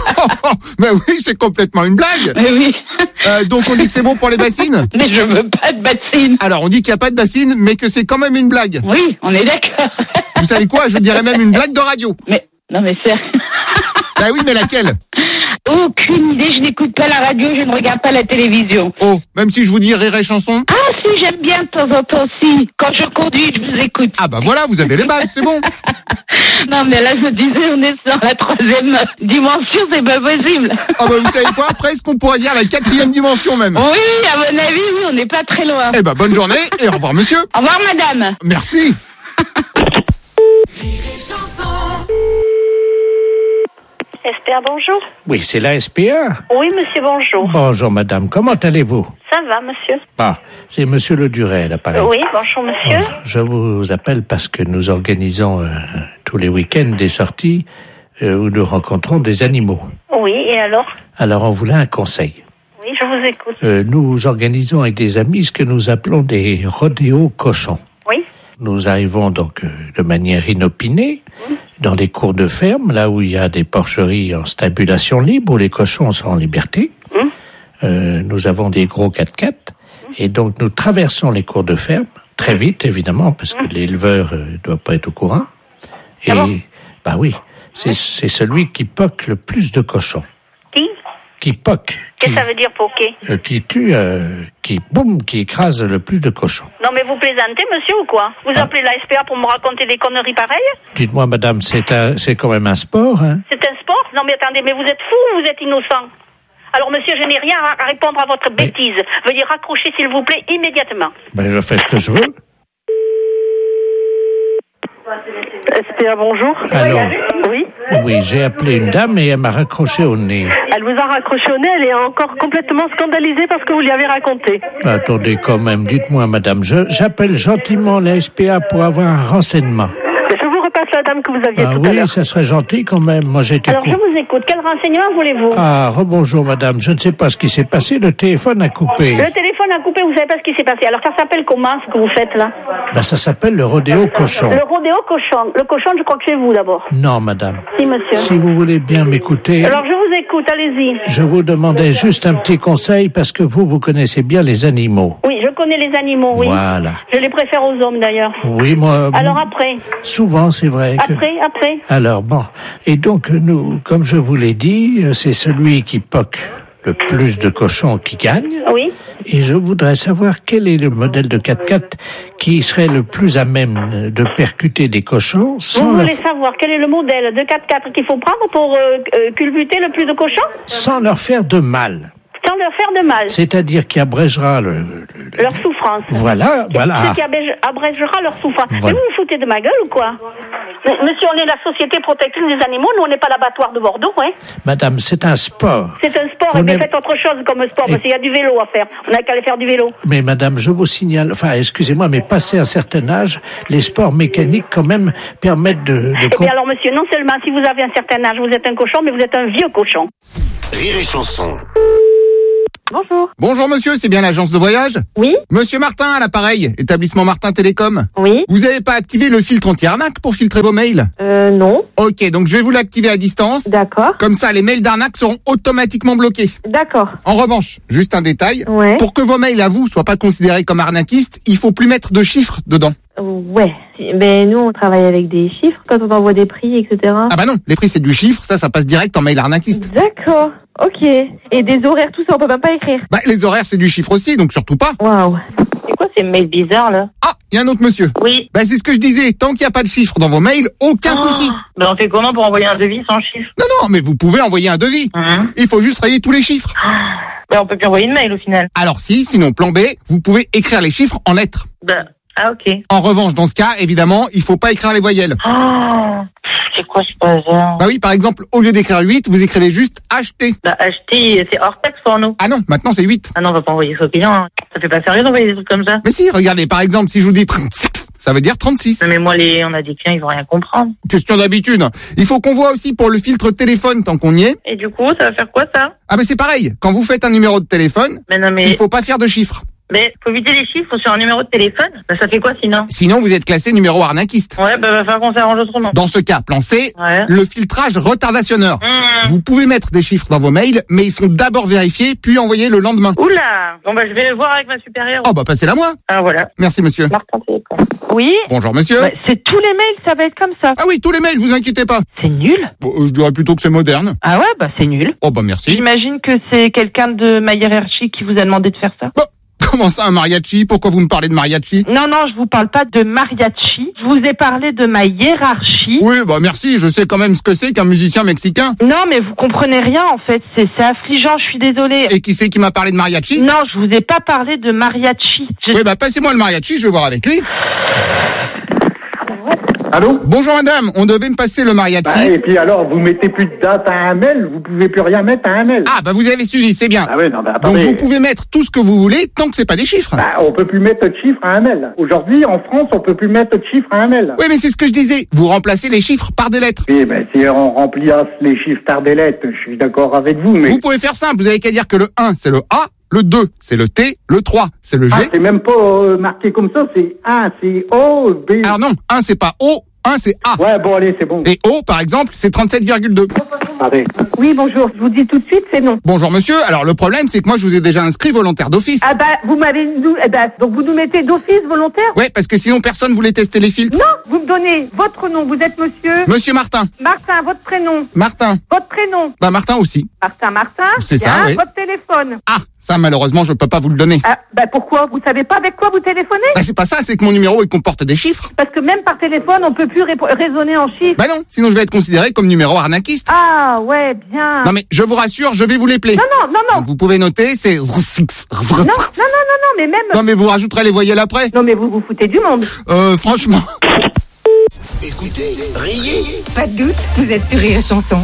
Mais oui, c'est complètement une blague. Mais oui. Euh, donc on dit que c'est bon pour les bassines? Mais je veux pas de bassine. Alors on dit qu'il n'y a pas de bassine, mais que c'est quand même une blague. Oui, on est d'accord. Vous savez quoi? Je dirais même une blague de radio. Mais, non mais c'est... Bah oui, mais laquelle? Aucune idée, je n'écoute pas la radio, je ne regarde pas la télévision. Oh, même si je vous dis Rire et Chanson? Ah si, j'aime bien de temps en temps, si. Quand je conduis, je vous écoute. Ah bah voilà, vous avez les bases, c'est bon. Non mais là, je disais, on est dans la troisième dimension, c'est pas possible. Ah bah vous savez quoi? Presque on pourrait dire la quatrième dimension même. Oui, à mon avis, oui, on n'est pas très loin. Eh bah bonne journée et au revoir monsieur. Au revoir madame. Merci. S P A, bonjour. Oui, c'est la S P A. Oui, monsieur, bonjour. Bonjour, madame. Comment allez-vous? Ça va, monsieur? Ah, c'est monsieur Le Duret, l'appareil. Oui, bonjour, monsieur. Bonjour. Je vous appelle parce que nous organisons euh, tous les week-ends des sorties euh, où nous rencontrons des animaux. Oui, et alors? Alors, on voulait un conseil. Oui, je vous écoute. Euh, nous organisons avec des amis ce que nous appelons des rodéos cochons. Oui. Nous arrivons donc euh, de manière inopinée mmh. dans des cours de ferme, là où il y a des porcheries en stabulation libre, où les cochons sont en liberté. Mmh. Euh, nous avons des gros quatre-quatre, mmh. et donc nous traversons les cours de ferme, très vite évidemment, parce que mmh. l'éleveur ne euh, doit pas être au courant. Et, ah bon? Bah oui, c'est, c'est celui qui poque le plus de cochons. Qui? Qui poque. Qu'est-ce que ça veut dire poquer? euh, Qui tue, euh, qui boum, qui écrase le plus de cochons. Non mais vous plaisantez, monsieur, ou quoi? Vous ah. appelez la S P A pour me raconter des conneries pareilles? Dites-moi, madame, c'est, un, c'est quand même un sport, hein? C'est un sport? Non mais attendez, mais vous êtes fou ou vous êtes innocent? Alors monsieur, je n'ai rien à répondre à votre mais... bêtise. Veuillez raccrocher, s'il vous plaît, immédiatement. Ben, je fais ce que je veux. S P A, bonjour. Alors, oui. Oui, j'ai appelé une dame et elle m'a raccroché au nez. Elle vous a raccroché au nez, elle est encore complètement scandalisée parce que vous lui avez raconté. Attendez quand même, dites-moi madame, je, j'appelle gentiment la S P A pour avoir un renseignement. Je vous repasse la dame que vous aviez ah, tout oui, à l'heure. Oui, ça serait gentil quand même. Moi, j'ai été Alors, cou... je vous écoute. Quel renseignement voulez-vous? Ah, rebonjour, madame. Je ne sais pas ce qui s'est passé. Le téléphone a coupé. Le téléphone a coupé. Vous savez pas ce qui s'est passé. Alors, ça s'appelle comment, ce que vous faites, là? Ben, ça s'appelle le rodéo cochon. Le rodéo cochon. Le cochon, je crois que c'est vous, d'abord. Non, madame. Si, monsieur. Si vous voulez bien m'écouter... Alors, je vous écoute. Allez-y. Je vous demandais juste un petit conseil parce que vous, vous connaissez bien les animaux. Oui, je connais les animaux, oui. Voilà. Je les préfère aux hommes, d'ailleurs. Oui, moi... Alors, après? Souvent, c'est vrai que... Après, après. Alors, bon. Et donc, nous, comme je vous l'ai dit, c'est celui qui poque le plus de cochons qui gagne. Oui. Et je voudrais savoir quel est le modèle de quatre-quatre qui serait le plus à même de percuter des cochons sans Vous voulez leur... savoir quel est le modèle de quatre-quatre qu'il faut prendre pour euh, euh, culbuter le plus de cochons? Sans leur faire de mal. sans leur faire de mal. C'est-à-dire qui abrégera le, le, le... leur souffrance. Voilà, voilà. Ce qui abrège- abrégera leur souffrance. Voilà. Mais vous vous foutez de ma gueule ou quoi? Mais, monsieur, on est la société protectrice des animaux, nous on n'est pas l'abattoir de Bordeaux, hein. Madame, c'est un sport. C'est un sport, Vous et bien n'avez- faites autre chose comme sport, Et- parce qu'il y a du vélo à faire. On n'a qu'à aller faire du vélo. Mais madame, je vous signale, enfin, excusez-moi, mais passé un certain âge, les sports mécaniques, quand même, permettent de... de Eh bien alors, monsieur, non seulement si vous avez un certain âge, vous êtes un cochon, mais vous êtes un vieux cochon. Rire et chanson. Bonjour. Bonjour monsieur, c'est bien l'agence de voyage? Oui. Monsieur Martin à l'appareil, établissement Martin Télécom. Oui. Vous n'avez pas activé le filtre anti-arnaque pour filtrer vos mails? Euh, non. Ok, donc je vais vous l'activer à distance. D'accord. Comme ça, les mails d'arnaque seront automatiquement bloqués. D'accord. En revanche, juste un détail. Ouais. Pour que vos mails à vous soient pas considérés comme arnaquistes, il faut plus mettre de chiffres dedans. Ouais. Ben, nous, on travaille avec des chiffres quand on envoie des prix, et cetera. Ah bah non, les prix c'est du chiffre, ça, ça passe direct en mail arnaquiste. D'accord. Ok. Et des horaires, tout ça, on peut même pas écrire. Bah les horaires c'est du chiffre aussi, donc surtout pas. Waouh. C'est quoi ces mails bizarres, là? Ah, il y a un autre monsieur. Oui. Bah c'est ce que je disais, tant qu'il n'y a pas de chiffres dans vos mails, aucun Oh. souci. Ben, on fait comment pour envoyer un devis sans chiffres? Non, non, mais vous pouvez envoyer un devis. Hum. Il faut juste rayer tous les chiffres. Ben, on peut plus envoyer de mail, au final. Alors si, sinon plan B, vous pouvez écrire les chiffres en lettres. Ben, ah, ok. En revanche, dans ce cas, évidemment, il faut pas écrire les voyelles. Oh. C'est quoi ce bazar? Bah oui, par exemple, au lieu d'écrire huit, vous écrivez juste acheter. Bah, acheter, c'est hors taxe pour nous. Ah non, maintenant c'est huit. Ah non, on va pas envoyer ça au client. Hein. Ça fait pas sérieux d'envoyer des trucs comme ça. Mais si, regardez, par exemple, si je vous dis trente-six, ça veut dire trente-six. Non, mais moi, les, on a des clients, ils vont rien comprendre. Question d'habitude. Il faut qu'on voit aussi pour le filtre téléphone tant qu'on y est. Et du coup, ça va faire quoi, ça? Ah mais c'est pareil, quand vous faites un numéro de téléphone, Mais non, mais. il faut pas faire de chiffres. Mais faut éviter les chiffres sur un numéro de téléphone. Bah, ça fait quoi sinon? Sinon, vous êtes classé numéro arnaquiste. Ouais, bah va falloir qu'on s'arrange autrement. Dans ce cas, plan C, Ouais. le filtrage retardationneur. Mmh. Vous pouvez mettre des chiffres dans vos mails, mais ils sont d'abord vérifiés, puis envoyés le lendemain. Oula. Bon bah je vais le voir avec ma supérieure. Oh bah passez-la moi. Ah voilà. Merci monsieur. Martin Télécom. Oui. Bonjour monsieur. Ouais, c'est tous les mails, ça va être comme ça. Ah oui, tous les mails, vous inquiétez pas. C'est nul. Bon, euh, je dirais plutôt que c'est moderne. Ah ouais, bah c'est nul. Oh bah merci. J'imagine que c'est quelqu'un de ma hiérarchie qui vous a demandé de faire ça. Bah, comment ça un mariachi? Pourquoi vous me parlez de mariachi? Non, non, je vous parle pas de mariachi. Je vous ai parlé de ma hiérarchie. Oui, bah merci, je sais quand même ce que c'est qu'un musicien mexicain. Non, mais vous comprenez rien en fait. C'est c'est affligeant, je suis désolée. Et qui c'est qui m'a parlé de mariachi? Non, je vous ai pas parlé de mariachi. Je- Oui, bah passez-moi le mariachi, je vais voir avec lui. Allô? Bonjour madame, on devait me passer le mariachi. Bah, et puis alors, vous mettez plus de date à un mail, vous pouvez plus rien mettre à un mail. Ah bah vous avez suivi, c'est bien. Ah ouais, non, bah Donc attendez. vous pouvez mettre tout ce que vous voulez tant que c'est pas des chiffres. Bah, on peut plus mettre de chiffres à un mail. Aujourd'hui, en France, on peut plus mettre de chiffres à un mail. Oui, mais c'est ce que je disais. Vous remplacez les chiffres par des lettres. Oui, ben si on remplisse les chiffres par des lettres, je suis d'accord avec vous, mais... Vous pouvez faire simple, vous avez qu'à dire que le un c'est le A, le deux c'est le T, le trois c'est le G. Ah, c'est même pas euh, marqué comme ça, c'est un, c'est O, B... Alors non, un c'est pas O, un c'est A. Ouais, bon allez, c'est bon. Et O par exemple, c'est trente-sept virgule deux. Attendez. Oui, bonjour. Je vous dis tout de suite, c'est non. Bonjour monsieur, alors le problème c'est que moi je vous ai déjà inscrit volontaire d'office. Ah bah, vous m'avez... nous- eh ben, donc vous nous mettez d'office volontaire? Ouais, parce que sinon personne voulait tester les filtres. Non, vous me donnez votre nom. Vous êtes monsieur... Monsieur Martin. Martin, votre prénom. Martin. Votre prénom. Bah Martin aussi. Martin, Martin. C'est ça, Bien, oui. votre téléphone. Ah, ça malheureusement je peux pas vous le donner. Ah, bah pourquoi? Vous savez pas avec quoi vous téléphonez? Bah c'est pas ça, c'est que mon numéro il comporte des chiffres. Parce que même par téléphone, on peut plus répo- raisonner en chiffres. Bah non, sinon je vais être considéré comme numéro arnaquiste. Ah, ouais, bien. Non mais je vous rassure, je vais vous les plaire. Non, non, non, non. Donc, vous pouvez noter, c'est... Non, non, non, non, non, mais même... Non mais vous rajouterez les voyelles après. Non, mais vous vous foutez du monde. Euh, franchement... Écoutez, riez. Pas de doute, vous êtes sur Rire et Chanson.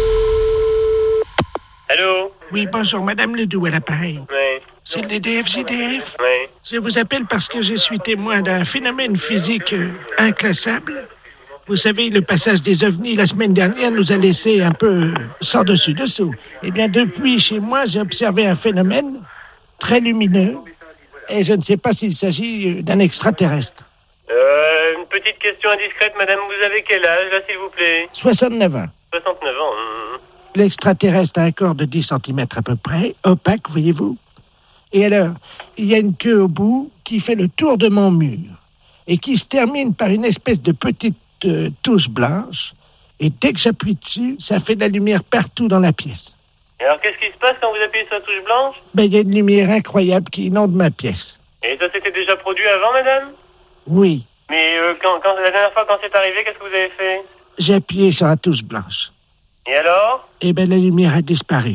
Allô? Oui, bonjour, Madame Ledoux à l'appareil. Oui. C'est le D D F G D F. Oui. Je vous appelle parce que je suis témoin d'un phénomène physique euh, inclassable. Vous savez, le passage des ovnis la semaine dernière nous a laissé un peu euh, sans dessus-dessous. Eh bien, depuis, chez moi, j'ai observé un phénomène très lumineux. Et je ne sais pas s'il s'agit euh, d'un extraterrestre. Euh, une petite question indiscrète, madame, vous avez quel âge, là, s'il vous plaît? soixante-neuf ans. soixante-neuf ans. hum. L'extraterrestre a un corps de dix centimètres à peu près, opaque, voyez-vous. Et alors, il y a une queue au bout qui fait le tour de mon mur et qui se termine par une espèce de petite euh, touche blanche. Et dès que j'appuie dessus, ça fait de la lumière partout dans la pièce. Et alors, qu'est-ce qui se passe quand vous appuyez sur la touche blanche? Ben, il y a une lumière incroyable qui inonde ma pièce. Et ça s'était déjà produit avant, madame? Oui, Mais euh, quand, quand, la dernière fois, quand c'est arrivé, qu'est-ce que vous avez fait? j'ai appuyé sur la touche blanche. Et alors? Et ben, la lumière a disparu.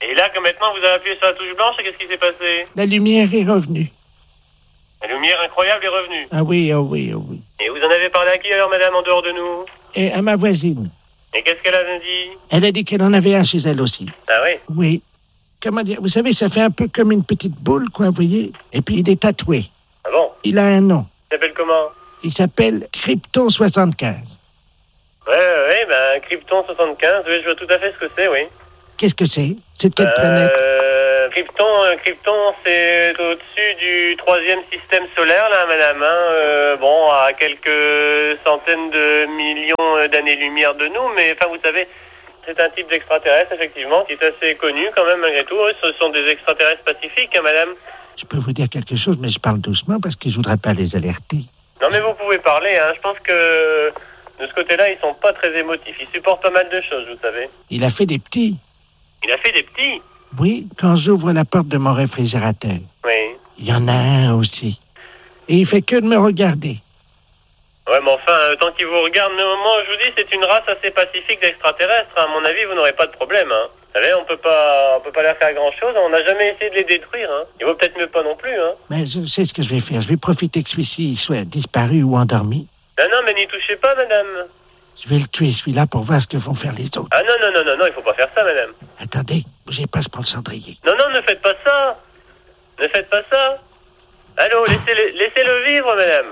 Et là, que maintenant vous avez appuyé sur la touche blanche, qu'est-ce qui s'est passé? La lumière est revenue. La lumière incroyable est revenue. Ah oui, oh oui, oh oui. Et vous en avez parlé à qui alors, madame, en dehors de nous? Et à ma voisine. Et qu'est-ce qu'elle a dit? Elle a dit qu'elle en avait un chez elle aussi. Ah oui? Oui. Comment dire? Vous savez, ça fait un peu comme une petite boule, quoi, vous voyez? Et puis il est tatoué. Ah bon? Il a un nom. Il s'appelle comment? Il s'appelle Krypton soixante-quinze. Ouais, ouais, ouais, ben, Krypton soixante-quinze, oui, je vois tout à fait ce que c'est, oui. Qu'est-ce que c'est? C'est de quelle euh, planète? Krypton, euh, Krypton, c'est au-dessus du troisième système solaire, là, madame. Hein, euh, bon, à quelques centaines de millions d'années-lumière de nous, mais enfin, vous savez, c'est un type d'extraterrestre, effectivement, qui est assez connu quand même, malgré tout. Ce sont des extraterrestres pacifiques, hein, madame. Je peux vous dire quelque chose, mais je parle doucement parce que je voudrais pas les alerter. Non, mais vous pouvez parler, hein. Je pense que de ce côté-là, ils sont pas très émotifs. Ils supportent pas mal de choses, vous savez. Il a fait des petits. Il a fait des petits? Oui, quand j'ouvre la porte de mon réfrigérateur. Oui. Il y en a un aussi. Et il fait que de me regarder. Ouais, mais enfin, euh, tant qu'il vous regarde, moi, je vous dis, c'est une race assez pacifique d'extraterrestres. Hein. À mon avis, vous n'aurez pas de problème, hein. Vous savez, on peut pas, on peut pas leur faire grand-chose. On n'a jamais essayé de les détruire, hein. Il vaut peut-être mieux pas non plus, hein. Mais je sais ce que je vais faire. Je vais profiter que celui-ci soit disparu ou endormi. Non, non, mais n'y touchez pas, madame. Je vais le tuer, celui-là, pour voir ce que vont faire les autres. Ah non, non, non, non, non, il faut pas faire ça, madame. Attendez, bougez pas, je prends le cendrier. Non, non, ne faites pas ça. Ne faites pas ça. Allô, laissez-le, laissez-le vivre, madame.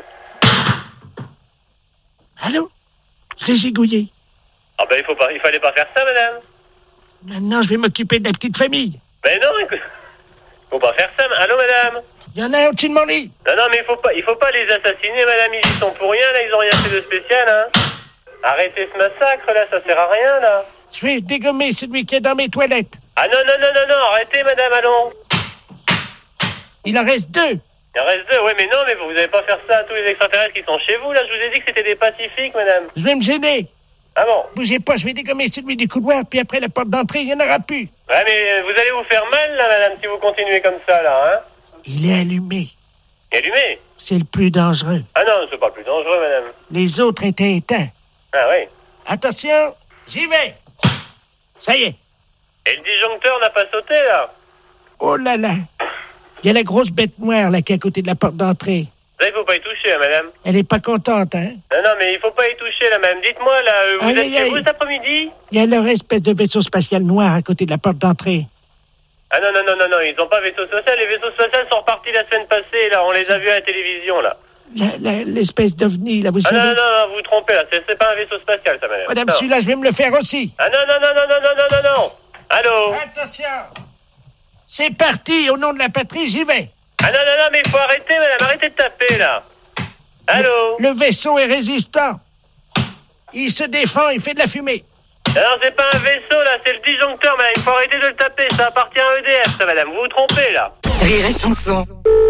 Allô? Je l'ai gigouillé. Ah ben, il faut pas, il fallait pas faire ça, madame. Maintenant, je vais m'occuper de la petite famille. Ben non, écoute. Faut pas faire ça. Allô, madame? Il y en a un au-dessus de mon lit. Non, non, mais il faut pas, il faut pas les assassiner, madame. Ils y sont pour rien, là. Ils ont rien fait de spécial, hein. Arrêtez ce massacre, là. Ça sert à rien, là. Je vais dégommer celui qui est dans mes toilettes. Ah non, non, non, non, non. Arrêtez, madame, allons. Il en reste deux. Il en reste deux, oui, mais non, mais vous n'allez pas faire ça à tous les extraterrestres qui sont chez vous, là. Je vous ai dit que c'était des pacifiques, madame. Je vais me gêner. Ah bon? Bougez pas, je vais dégommer celui du couloir, puis après la porte d'entrée, il n'y en aura plus. Ouais, mais vous allez vous faire mal, là, madame, si vous continuez comme ça, là, hein? Il est allumé. Il est allumé? C'est le plus dangereux. Ah non, c'est pas le plus dangereux, madame. Les autres étaient éteints. Ah oui. Attention, j'y vais. Ça y est. Et le disjoncteur n'a pas sauté, là? Oh là là. Il y a la grosse bête noire, là, qui est à côté de la porte d'entrée. Là, il faut pas y toucher, hein, madame. Elle est pas contente, hein? Non, non, mais il faut pas y toucher, là, madame. Dites-moi, là, vous aïe, êtes aïe, chez aïe. vous cet après-midi? Il y a leur espèce de vaisseau spatial noir à côté de la porte d'entrée. Ah non, non, non, non, non, ils ont pas vaisseau spatial. Les vaisseaux spatials sont repartis la semaine passée, là. On les a vus à la télévision, là. La- la- L'espèce d'ovni, là, vous Ah savez. non, non, non, vous vous trompez, là. C'est c'est pas un vaisseau spatial, ça, madame. Madame, Non. celui-là, je vais me le faire aussi. Ah non, non, non, non, non, non, non, non, non. Allô? Attention. C'est parti, au nom de la patrie, j'y vais. Ah non, non, non, mais il faut arrêter, madame. Arrêtez de taper, là. Allô? Le vaisseau est résistant. Il se défend, il fait de la fumée. Alors, c'est pas un vaisseau, là. C'est le disjoncteur, madame. Il faut arrêter de le taper. Ça appartient à E D F, ça, madame. Vous vous trompez, là. Rire et chanson.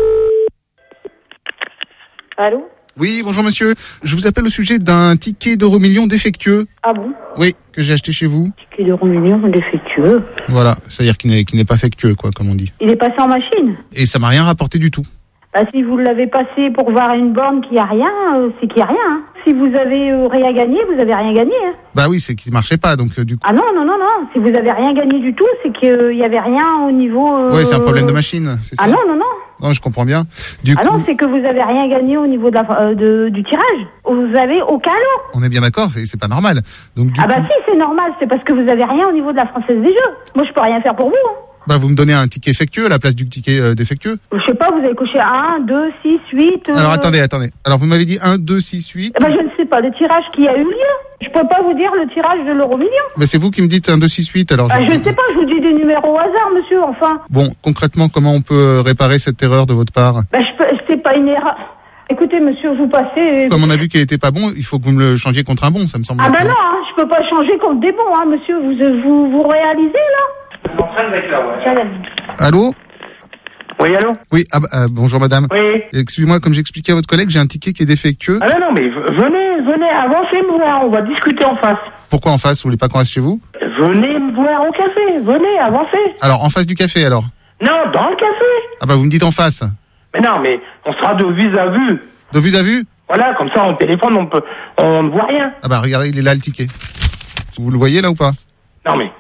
Allô? Oui, bonjour monsieur. Je vous appelle au sujet d'un ticket d'Euromillion défectueux. Ah bon? Oui, que j'ai acheté chez vous. Ticket d'Euromillion défectueux. Voilà, c'est-à-dire qu'il n'est, qu'il n'est pas factueux, quoi, comme on dit. Il est passé en machine. Et ça m'a rien rapporté du tout. Bah, si vous l'avez passé pour voir une borne qui a rien, euh, c'est qu'il y a rien. Hein. Si vous avez euh, rien gagné, vous avez rien gagné. Hein. Bah oui, c'est qu'il marchait pas, donc euh, du coup... Ah non, non, non, non. Si vous avez rien gagné du tout, c'est qu'il y avait rien au niveau... Euh... Ouais, c'est un problème de machine, c'est ça? Ah non, non, non. Non, je comprends bien. Du ah coup, non, c'est que vous avez rien gagné au niveau de la, euh, de, du tirage. Vous avez aucun lot. on est bien d'accord, c'est, c'est pas normal. Donc du Ah coup, bah si, c'est normal. C'est parce que vous avez rien au niveau de la Française des Jeux. Moi, je peux rien faire pour vous. Hein. bah vous me donnez un ticket effectueux à la place du ticket euh, défectueux. Je sais pas, vous avez coché un, deux, six, huit... Euh... Alors attendez, attendez. Alors vous m'avez dit un, deux, six, huit. Eh ben, je ne sais pas, le tirage qui a eu lieu. Je peux pas vous dire le tirage de l'Euromillion. Mais c'est vous qui me dites un, deux, six, huit, alors... Ah, je ne sais pas, je vous dis des numéros au hasard, monsieur, enfin. Bon, concrètement, comment on peut euh, réparer cette erreur de votre part? Ben, je peux, c'est pas une erreur. Écoutez, monsieur, vous passez... Comme on a vu qu'il était pas bon, il faut que vous me le changiez contre un bon, ça me semble. Ah ben être- non, hein, je peux pas changer contre des bons, hein, monsieur. Vous vous, vous réalisez, là? En train de mettre là, ouais. Tiens, Allô? Oui, allô? Oui, ah, bah, euh, bonjour madame. Oui. Excusez-moi, comme j'expliquais à votre collègue, j'ai un ticket qui est défectueux. Ah non, non, mais v- venez, venez, avancez me voir, on va discuter en face. Pourquoi en face? Vous voulez pas qu'on reste chez vous? Venez me voir au café, venez, avancez. Alors, en face du café, alors? Non, dans le café. Ah bah vous me dites en face. Mais non, mais on sera de vue à vue. De vue à vue? Voilà, comme ça, on téléphone, on peut, on ne voit rien. Ah bah regardez, il est là le ticket. Vous le voyez là ou pas? Non, mais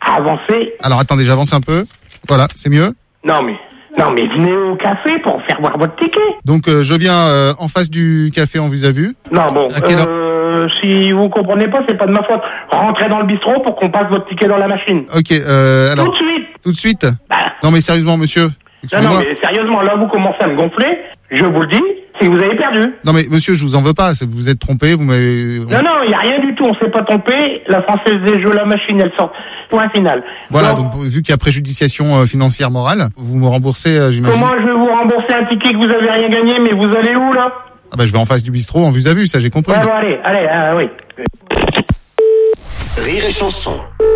avancer. Alors attendez, j'avance un peu. Voilà, c'est mieux. Non mais, non mais venez au café pour faire voir votre ticket. Donc euh, je viens euh, en face du café en vue à vue. Non bon, À quelle heure euh, si vous comprenez pas, c'est pas de ma faute. Rentrez dans le bistrot pour qu'on passe votre ticket dans la machine. Ok, euh, alors... Tout de suite. Tout de suite Bah. Non mais sérieusement, monsieur. Non, Excusez-moi. non, mais sérieusement, là, vous commencez à me gonfler. Je vous le dis, c'est que vous avez perdu. Non mais monsieur, je vous en veux pas, c'est- vous vous êtes trompé, vous m'avez... Non, non, il n'y a rien du tout. On s'est pas trompé. La Française des Jeux, la machine, elle sort. Point final. Voilà, Donc, donc vu qu'il y a préjudiciation euh, financière morale, vous me remboursez, euh, j'imagine. comment je vais vous rembourser un ticket que vous avez rien gagné, mais vous allez où, là? Ah bah je vais en face du bistrot en vue à vue, ça j'ai compris. Ouais, bon, allez, allez, ah, oui. Rire et chanson.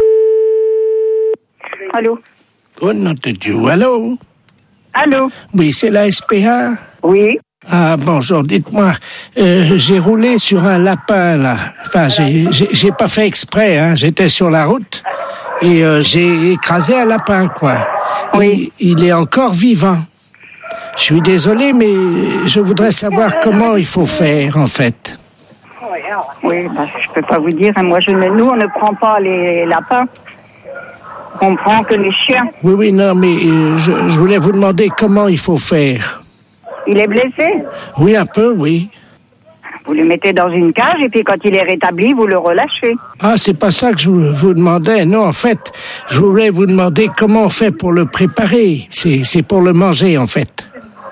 Allô? Oh nom de Dieu, allô? Allô? Oui, c'est la S P A? Oui. Ah, bonjour, dites-moi, euh, j'ai roulé sur un lapin, là. Enfin, j'ai, j'ai, j'ai pas fait exprès, hein. J'étais sur la route et euh, j'ai écrasé un lapin, quoi. Oui. Il, il est encore vivant. Je suis désolé, mais je voudrais savoir comment il faut faire, en fait. Oui, bah, je peux pas vous dire. hein. Moi, je ne, nous, on ne prend pas les lapins. On prend que les chiens. Oui, oui, non, mais euh, je, je voulais vous demander comment il faut faire. Il est blessé. Oui, un peu, oui. Vous le mettez dans une cage et puis quand il est rétabli, vous le relâchez. Ah, c'est pas ça que je vous vous demandais. Non, en fait, je voulais vous demander comment on fait pour le préparer. C'est, c'est pour le manger, en fait.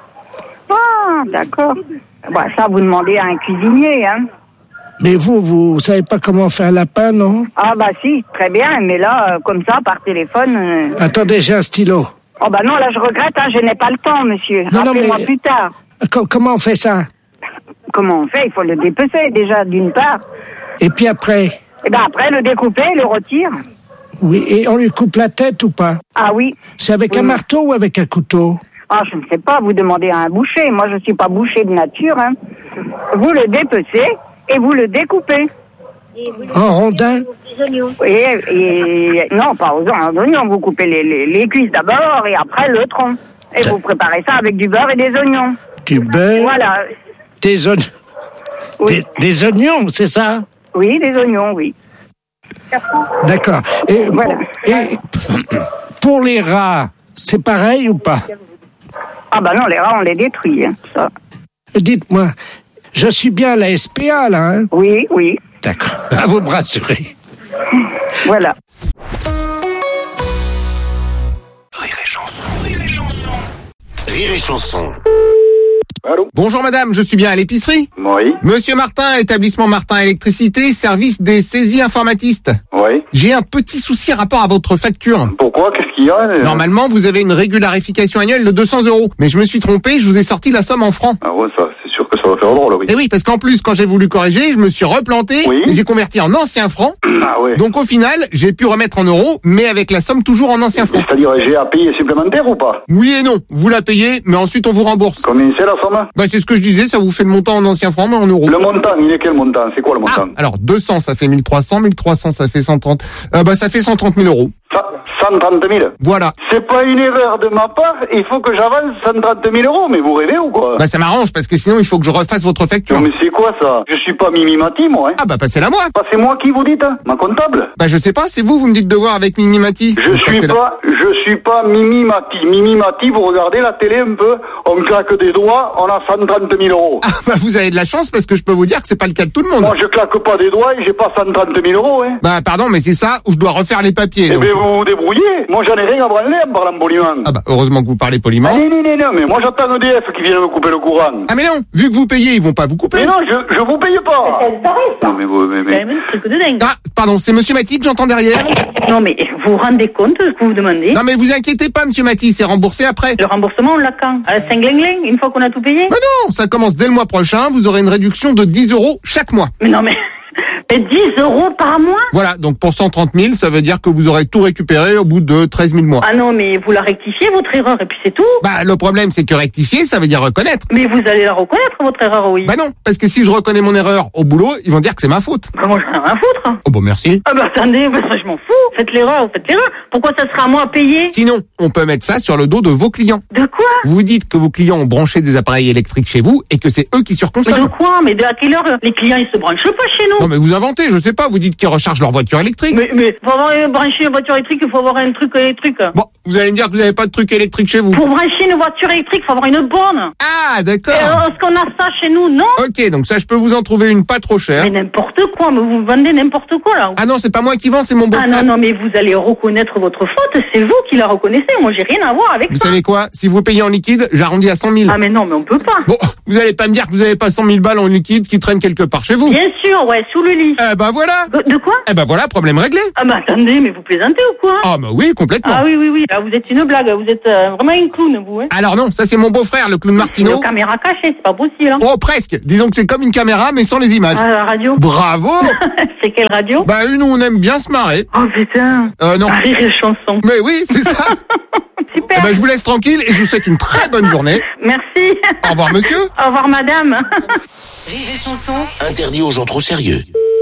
Ah, d'accord. Bah, ça, vous demandez à un cuisinier, hein. Mais vous, vous savez pas comment faire un lapin, non? Ah, bah si, très bien. Mais là, euh, comme ça, par téléphone... euh, Attendez, j'ai un stylo. Oh, bah non, là, je regrette, hein, je n'ai pas le temps, monsieur. Non, non, Rappelez-moi mais- plus tard. Co- comment on fait ça? Comment on fait? Il faut le dépecer, déjà, d'une part. Et puis après? Et ben après, le découper, le retire. Oui, et on lui coupe la tête ou pas? Ah oui. C'est avec Oui. un marteau ou avec un couteau? Ah, je ne sais pas, vous demandez à un boucher. Moi, je ne suis pas boucher de nature, hein. Vous le dépecez et vous le découpez. En rondins? Et, et non, pas aux en oignons. Vous coupez les, les, les cuisses d'abord et après le tronc. Et vous préparez ça avec du beurre et des oignons. Du beurre? Voilà. Des oignons? Des, des oignons, c'est ça? Oui, des oignons, oui. D'accord. Et, et pour les rats, c'est pareil ou pas? Ah bah non, les rats, on les détruit, hein, ça. Dites-moi, je suis bien à la S P A, là, hein? Oui, oui. D'accord. À vous me rassurer. Voilà. Rire et chanson. Rire et chanson. Rire et chanson. Allô? Bonjour madame, je suis bien à l'épicerie? Oui. Monsieur Martin, établissement Martin Électricité, service des saisies informatistes. Oui. J'ai un petit souci rapport à votre facture. Pourquoi? Qu'est-ce qu'il y a? euh Normalement, vous avez une régularification annuelle de deux cents euros. Mais je me suis trompé, je vous ai sorti la somme en francs. Ah ouais, ça, c'est sûr que ça va faire drôle, oui. Et oui, parce qu'en plus, quand j'ai voulu corriger, je me suis replanté et j'ai converti en anciens francs. Ah ouais. Donc au final, j'ai pu remettre en euros, mais avec la somme toujours en anciens francs. C'est-à-dire, j'ai à payer supplémentaire ou pas? Oui et non, vous la payez, mais ensuite on vous rembourse. Combien c'est la somme? Bah c'est ce que je disais, ça vous fait le montant en anciens francs, mais en euros. Le montant, il est quel montant? C'est quoi le montant? Ah, alors deux cents, ça fait mille trois cents, mille trois cents, ça fait cent trente. Euh, bah ça fait cent trente mille euros. cent trente mille. Voilà. C'est pas une erreur de ma part, il faut que j'avance cent trente mille euros, mais vous rêvez ou quoi? Bah ça m'arrange, parce que sinon il faut que je refasse votre facture. Non mais c'est quoi ça? Je suis pas Mimi Mati, moi, hein. Ah bah passez-la moi. Bah c'est moi qui vous dites, hein, ma comptable. Bah je sais pas, c'est vous, vous me dites de voir avec Mimi Mati. Je suis pas, je suis pas Mimi Mati. Mimi Mati, vous regardez la télé un peu, on claque des doigts, on a cent trente mille euros. Ah bah vous avez de la chance, parce que je peux vous dire que c'est pas le cas de tout le monde. Moi je claque pas des doigts et j'ai pas cent trente mille euros, hein. Bah pardon, mais c'est ça où je dois refaire les papiers. Eh donc. ben vous vous débrouillez. Moi j'en ai rien à branler en parlant poliment. Ah bah heureusement que vous parlez poliment. Ah, non, non, non, non, mais moi j'attends E D F qui vient me couper le courant. Ah mais non, vu que vous payez, ils vont pas vous couper. Mais non, je, je vous paye pas. Non mais vous, mais, mais... Ah, pardon, c'est Monsieur Mati que j'entends derrière. Non, mais vous vous rendez compte de ce que vous demandez? Non mais vous inquiétez pas, Monsieur Mati, c'est remboursé après. Le remboursement, on l'a quand? À la cinq-ling-ling, une fois qu'on a tout payé? Mais non, ça commence dès le mois prochain, vous aurez une réduction de dix euros chaque mois. Mais non, mais... mais dix euros par mois? Voilà, donc pour cent trente mille, ça veut dire que vous aurez tout récupéré au bout de treize mille mois. Ah non, mais vous la rectifiez, votre erreur, et puis c'est tout? Bah le problème c'est que rectifier, ça veut dire reconnaître. Mais vous allez la reconnaître, votre erreur, oui. Bah non, parce que si je reconnais mon erreur au boulot, ils vont dire que c'est ma faute. Comment j'en ai rien à foutre? Oh bon merci. Ah bah attendez, bah, ça, je m'en fous. Faites l'erreur, faites l'erreur. Pourquoi ça sera à moi à payer? Sinon, on peut mettre ça sur le dos de vos clients. De quoi? Vous dites que vos clients ont branché des appareils électriques chez vous et que c'est eux qui Mais surconsomment. de quoi? Mais de à quelle heure les clients, ils se branchent pas chez nous? Non mais vous inventez, je sais pas, vous dites qu'ils rechargent leur voiture électrique. Mais, mais, pour avoir une, brancher une voiture électrique, il faut avoir un truc électrique. Bon, vous allez me dire que vous n'avez pas de truc électrique chez vous. Pour brancher une voiture électrique, il faut avoir une borne. Ah, d'accord. Euh, Est-ce qu'on a ça chez nous? Non. Ok, donc ça, je peux vous en trouver une pas trop chère. Mais n'importe quoi, mais vous vendez n'importe quoi, là. Ah non, c'est pas moi qui vends, c'est mon beau-frère. Ah non, non, mais vous allez reconnaître votre faute, c'est vous qui la reconnaissez. Moi, j'ai rien à voir avec vous ça. Vous savez quoi? Si vous payez en liquide, j'arrondis à cent mille. Ah mais non, mais on peut pas. Bon, vous allez pas me dire que vous avez pas cent mille balles en liquide qui traînent quelque part chez vous. Bien sûr, ouais, sous le lit. Eh ben voilà. De, de quoi? Eh ben voilà, problème réglé. Ah bah attendez, mais vous plaisantez ou quoi? Ah bah oui, complètement. Ah oui, oui, oui, là vous êtes une blague, vous êtes euh, vraiment une clown, vous, hein. Alors non, ça c'est mon beau-frère, le clown Martino. Une caméra cachée, c'est pas possible, hein. Oh, presque. Disons que c'est comme une caméra, mais sans les images. Ah, la radio. Bravo. C'est quelle radio? Bah une où on aime bien se marrer. Oh putain. Euh non. Ah, rire et chanson. Mais oui, c'est ça. Super. Eh ben, je vous laisse tranquille et je vous souhaite une très bonne journée. Merci. Au revoir, monsieur. Au revoir, madame. Rire et chanson. Interdit aux gens trop sérieux.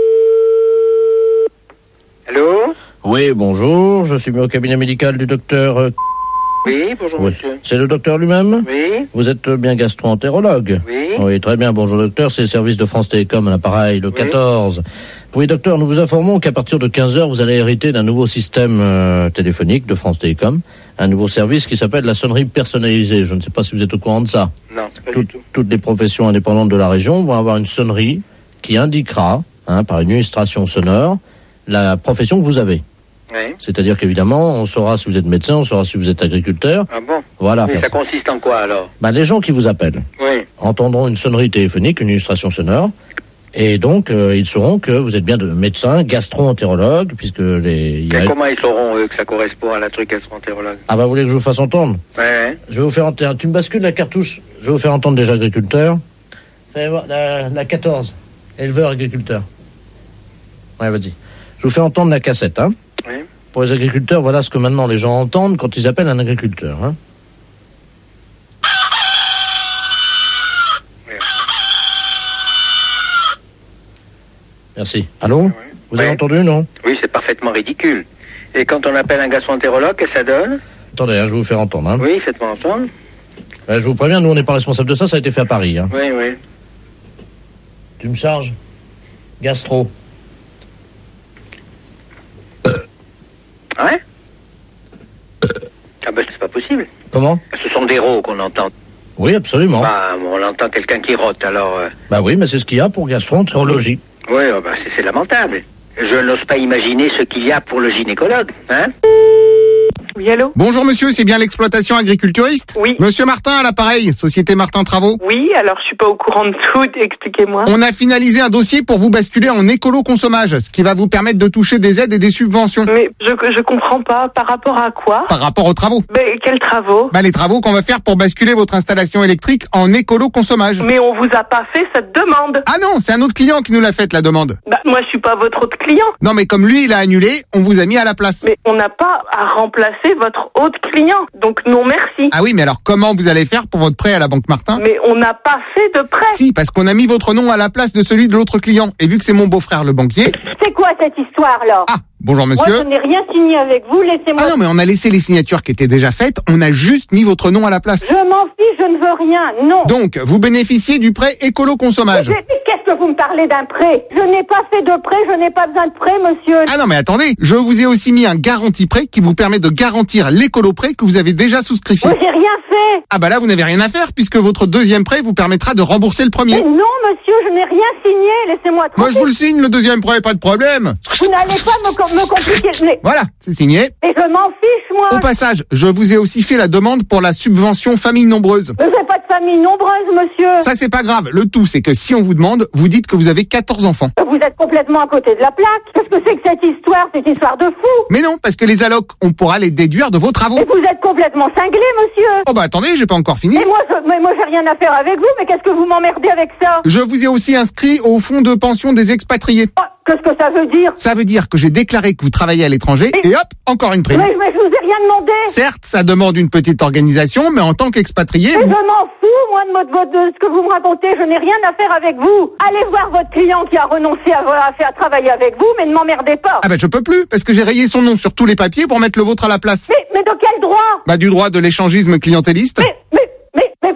Allô? Oui, bonjour, je suis mis au cabinet médical du docteur... euh, Oui, bonjour Oui. monsieur. C'est le docteur lui-même? Oui. Vous êtes bien gastro-entérologue? Oui. Oui, très bien, bonjour docteur, c'est le service de France Télécom, l'appareil, le Oui. quatorze. Oui, docteur, nous vous informons qu'à partir de quinze heures, vous allez hériter d'un nouveau système euh, téléphonique de France Télécom, un nouveau service qui s'appelle la sonnerie personnalisée. Je ne sais pas si vous êtes au courant de ça. Non, pas Tout- du tout. Toutes les professions indépendantes de la région vont avoir une sonnerie qui indiquera, hein, par une illustration sonore, la profession que vous avez. Oui. C'est-à-dire qu'évidemment, on saura si vous êtes médecin, on saura si vous êtes agriculteur. Ah bon? Voilà. Mais faire ça ça. consiste en quoi alors? Ben, les gens qui vous appellent Oui. entendront une sonnerie téléphonique, une illustration sonore, et donc euh, ils sauront que vous êtes bien de médecin, gastro-entérologue, puisque les... il y a- Mais comment ils sauront eux que ça correspond à la truc gastro-entérologue? Ah bah vous voulez que je vous fasse entendre? Ouais, ouais. Je vais vous faire entendre. Tu me bascules la cartouche. Je vais vous faire entendre déjà agriculteur. Vous allez voir, la, la quatorze, éleveur agriculteur. Ouais, vas-y. Je vous fais entendre la cassette, hein. Oui. Pour les agriculteurs, voilà ce que maintenant les gens entendent quand ils appellent un agriculteur, hein. Merci. Allô? Vous avez Ouais. entendu, non? Oui, c'est parfaitement ridicule. Et quand on appelle un gastro-entérologue, qu'est-ce que ça donne? Attendez, hein, je vais vous faire entendre, hein. Oui, faites-moi entendre. Ouais, je vous préviens, nous on n'est pas responsable de ça, ça a été fait à Paris, hein. Oui, oui. Tu me charges? Gastro. Ouais? Ah ben c'est pas possible. Comment? Ce sont des rots qu'on entend. Oui, absolument. Bah, on entend quelqu'un qui rote, alors... euh, Bah oui, mais c'est ce qu'il y a pour gastro-entérologie. Oui, oh, bah, c'est c'est lamentable. Je n'ose pas imaginer ce qu'il y a pour le gynécologue, hein? Oui, allô? Bonjour monsieur, c'est bien l'exploitation agriculturiste? Oui. Monsieur Martin à l'appareil, Société Martin Travaux. Oui, alors je suis pas au courant de tout, expliquez-moi. On a finalisé un dossier pour vous basculer en écolo-consommage, ce qui va vous permettre de toucher des aides et des subventions. Mais je, je comprends pas, par rapport à quoi? Par rapport aux travaux. Mais quels travaux? Bah les travaux qu'on va faire pour basculer votre installation électrique en écolo-consommage. Mais on vous a pas fait cette demande. Ah non, c'est un autre client qui nous l'a faite la demande. Bah, moi je suis pas votre autre client. Non mais comme lui il a annulé, on vous a mis à la place. Mais on n'a pas à remplacer votre autre client. Donc non merci. Ah oui, mais alors comment vous allez faire pour votre prêt à la Banque Martin? Mais on n'a pas fait de prêt. Si, parce qu'on a mis votre nom à la place de celui de l'autre client. Et vu que c'est mon beau-frère le banquier... C'est quoi cette histoire-là? Ah, bonjour monsieur. Moi, je n'ai rien signé avec vous, laissez-moi... Ah non, mais on a laissé les signatures qui étaient déjà faites, on a juste mis votre nom à la place. Je m'en fiche, je ne veux rien, non. Donc, vous bénéficiez du prêt écolo-consommage. Mais qu'est-ce que vous me parlez d'un prêt? Je n'ai pas fait de prêt, je n'ai pas besoin de prêt, monsieur. Ah non, mais attendez, je vous ai aussi mis un garantie prêt qui vous permet de garantir l'écolo-prêt que vous avez déjà souscription. Moi, j'ai rien fait. Ah bah là, vous n'avez rien à faire puisque votre deuxième prêt vous permettra de rembourser le premier. Mais non, monsieur, je n'ai rien signé, laissez-moi tranquille. Moi, je vous le signe, le deuxième prêt, pas de problème. Vous n'allez pas me, com- me compliquer... Mais... Voilà, c'est signé. Mais je m'en fiche, moi. Au passage, je vous ai aussi fait la demande pour la subvention famille nombreuse. Mais j'ai pas de famille nombreuse, monsieur. Ça, c'est pas grave. Le tout, c'est que si on vous demande, vous dites que vous avez quatorze enfants. Vous êtes complètement à côté de la plaque. Qu'est-ce que c'est que cette histoire? C'est une histoire de fou. Mais non, parce que les allocs, on pourra les déduire de vos travaux. Mais vous êtes complètement cinglé, monsieur. Oh bah attendez, j'ai pas encore fini. Et moi, je, mais moi, j'ai rien à faire avec vous, mais qu'est-ce que vous m'emmerdez avec ça? Je vous ai aussi inscrit au fonds de pension des expatriés. Oh, qu'est-ce que ça veut dire? Ça veut dire que j'ai déclaré que vous travaillez à l'étranger et hop, encore une prime. Mais, mais je vous ai rien demandé. Certes, ça demande une petite organisation, mais en tant qu'expatrié... Mais vous- je m'en fous, moi, de, votre- votre- de ce que vous me racontez. Je n'ai rien à faire avec vous. Allez voir votre client qui a renoncé à, à faire travailler avec vous, mais ne m'emmerdez pas. Ah bah je peux plus, parce que j'ai rayé son nom sur tous les papiers pour mettre le vôtre à la place. Mais, mais de quel droit? Bah du droit de l'échangisme clientéliste. Mais, mais, mais, mais vous êtes à côté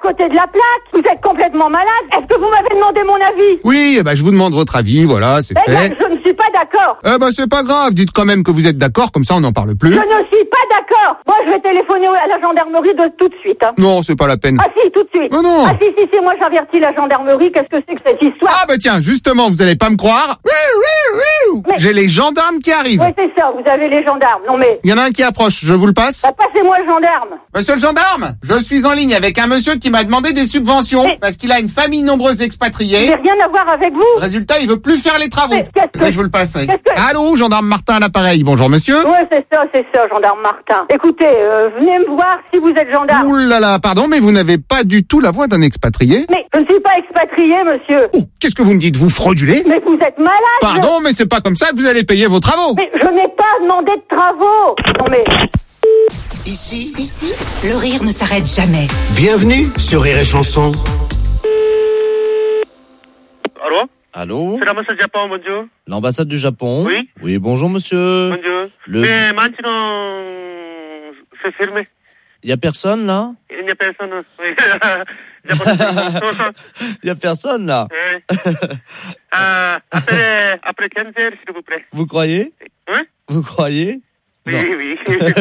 côté de la plaque. Vous êtes complètement malade. Est-ce que vous m'avez demandé mon avis? Oui, eh ben, je vous demande votre avis, voilà, c'est Eh bien, fait. je ne suis pas d'accord. Eh ben, c'est pas grave, dites quand même que vous êtes d'accord, comme ça on n'en parle plus. Je ne suis pas d'accord. Moi, je vais téléphoner à la gendarmerie de tout de suite. Hein. Non, c'est pas la peine. Ah si, tout de suite. Non, non. Ah si, si, si, moi j'avertis la gendarmerie. Qu'est-ce que c'est que cette histoire? Ah bah tiens, justement, vous allez pas me croire. Mais- J'ai les gendarmes qui arrivent. Oui, c'est ça, vous avez les gendarmes. Non mais... Il y en a un qui approche, je vous le passe. Bah, passez-moi le gendarme. Monsieur le gendarme, je suis en ligne avec un monsieur qui m'a demandé des subventions parce qu'il a une famille nombreuse expatriée. J'ai rien à voir avec vous. Résultat, il veut plus faire les travaux. Mais qu'est-ce que- Mais je vous le passe. oui. qu'est-ce que- Allô, gendarme Martin à l'appareil. Bonjour monsieur. Ouais, c'est ça, c'est ça, gendarme Martin. Écoutez, euh, venez me voir si vous êtes gendarme. Ouh là là, pardon, mais vous n'avez pas du tout la voix d'un expatrié. Mais je ne suis pas expatrié, monsieur. Oh, qu'est-ce que vous me dites, vous fraudulez? Mais vous êtes malade. Pardon, mais c'est pas comme ça que vous allez payer vos travaux. Mais je n'ai pas demandé de travaux. Non mais... Ici, Ici, le rire ne s'arrête jamais. bienvenue sur Rire et Chanson. Allô? Allô? C'est l'ambassade du Japon, bonjour. L'ambassade du Japon? Oui. Oui, bonjour monsieur. Bonjour. Le- Mais maintenant, c'est fermé. Il y a personne là? Il n'y a personne. Oui. Il n'y a pas de personne. Il y a personne là? Oui. Euh, après, après quinze heures, s'il vous plaît. Vous croyez? Hein? Vous croyez? Oui, Non. oui.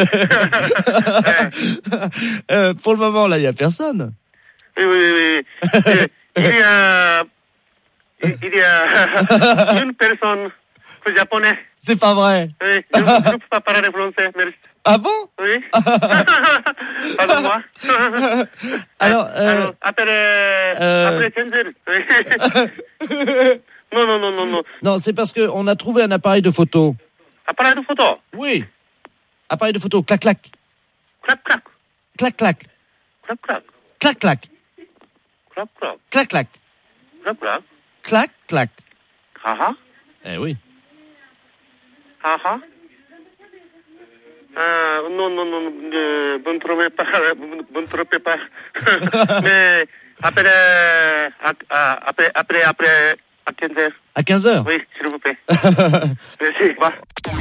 Euh, pour le moment là, il y a personne. Oui, oui, oui. Euh, Il y a, il y a une personne japonais. C'est pas vrai. Oui, je ne peux pas parler français, merci. Ah bon? Oui. Pardon-moi. Alors, euh, Alors, après, euh, après quinze heures. Oui. Non, non, non, non, non. Non, c'est parce que on a trouvé un appareil de photo. Appareil de photo. Oui. Appareil de photo. Clac clac. Clac, clac. Clac clac. Clac, clac. Clac clac. Clac, clac. Clac clac. Clac, clac. Clac clac. Ah ah. Eh oui. Ah ah. Ah, non, non, non, euh, vous ne trompez pas, vous ne trompez pas. Mais après, euh, à- à- après, après, après, à quinze heures. À quinze heures? Oui, s'il vous plaît. Merci, au revoir.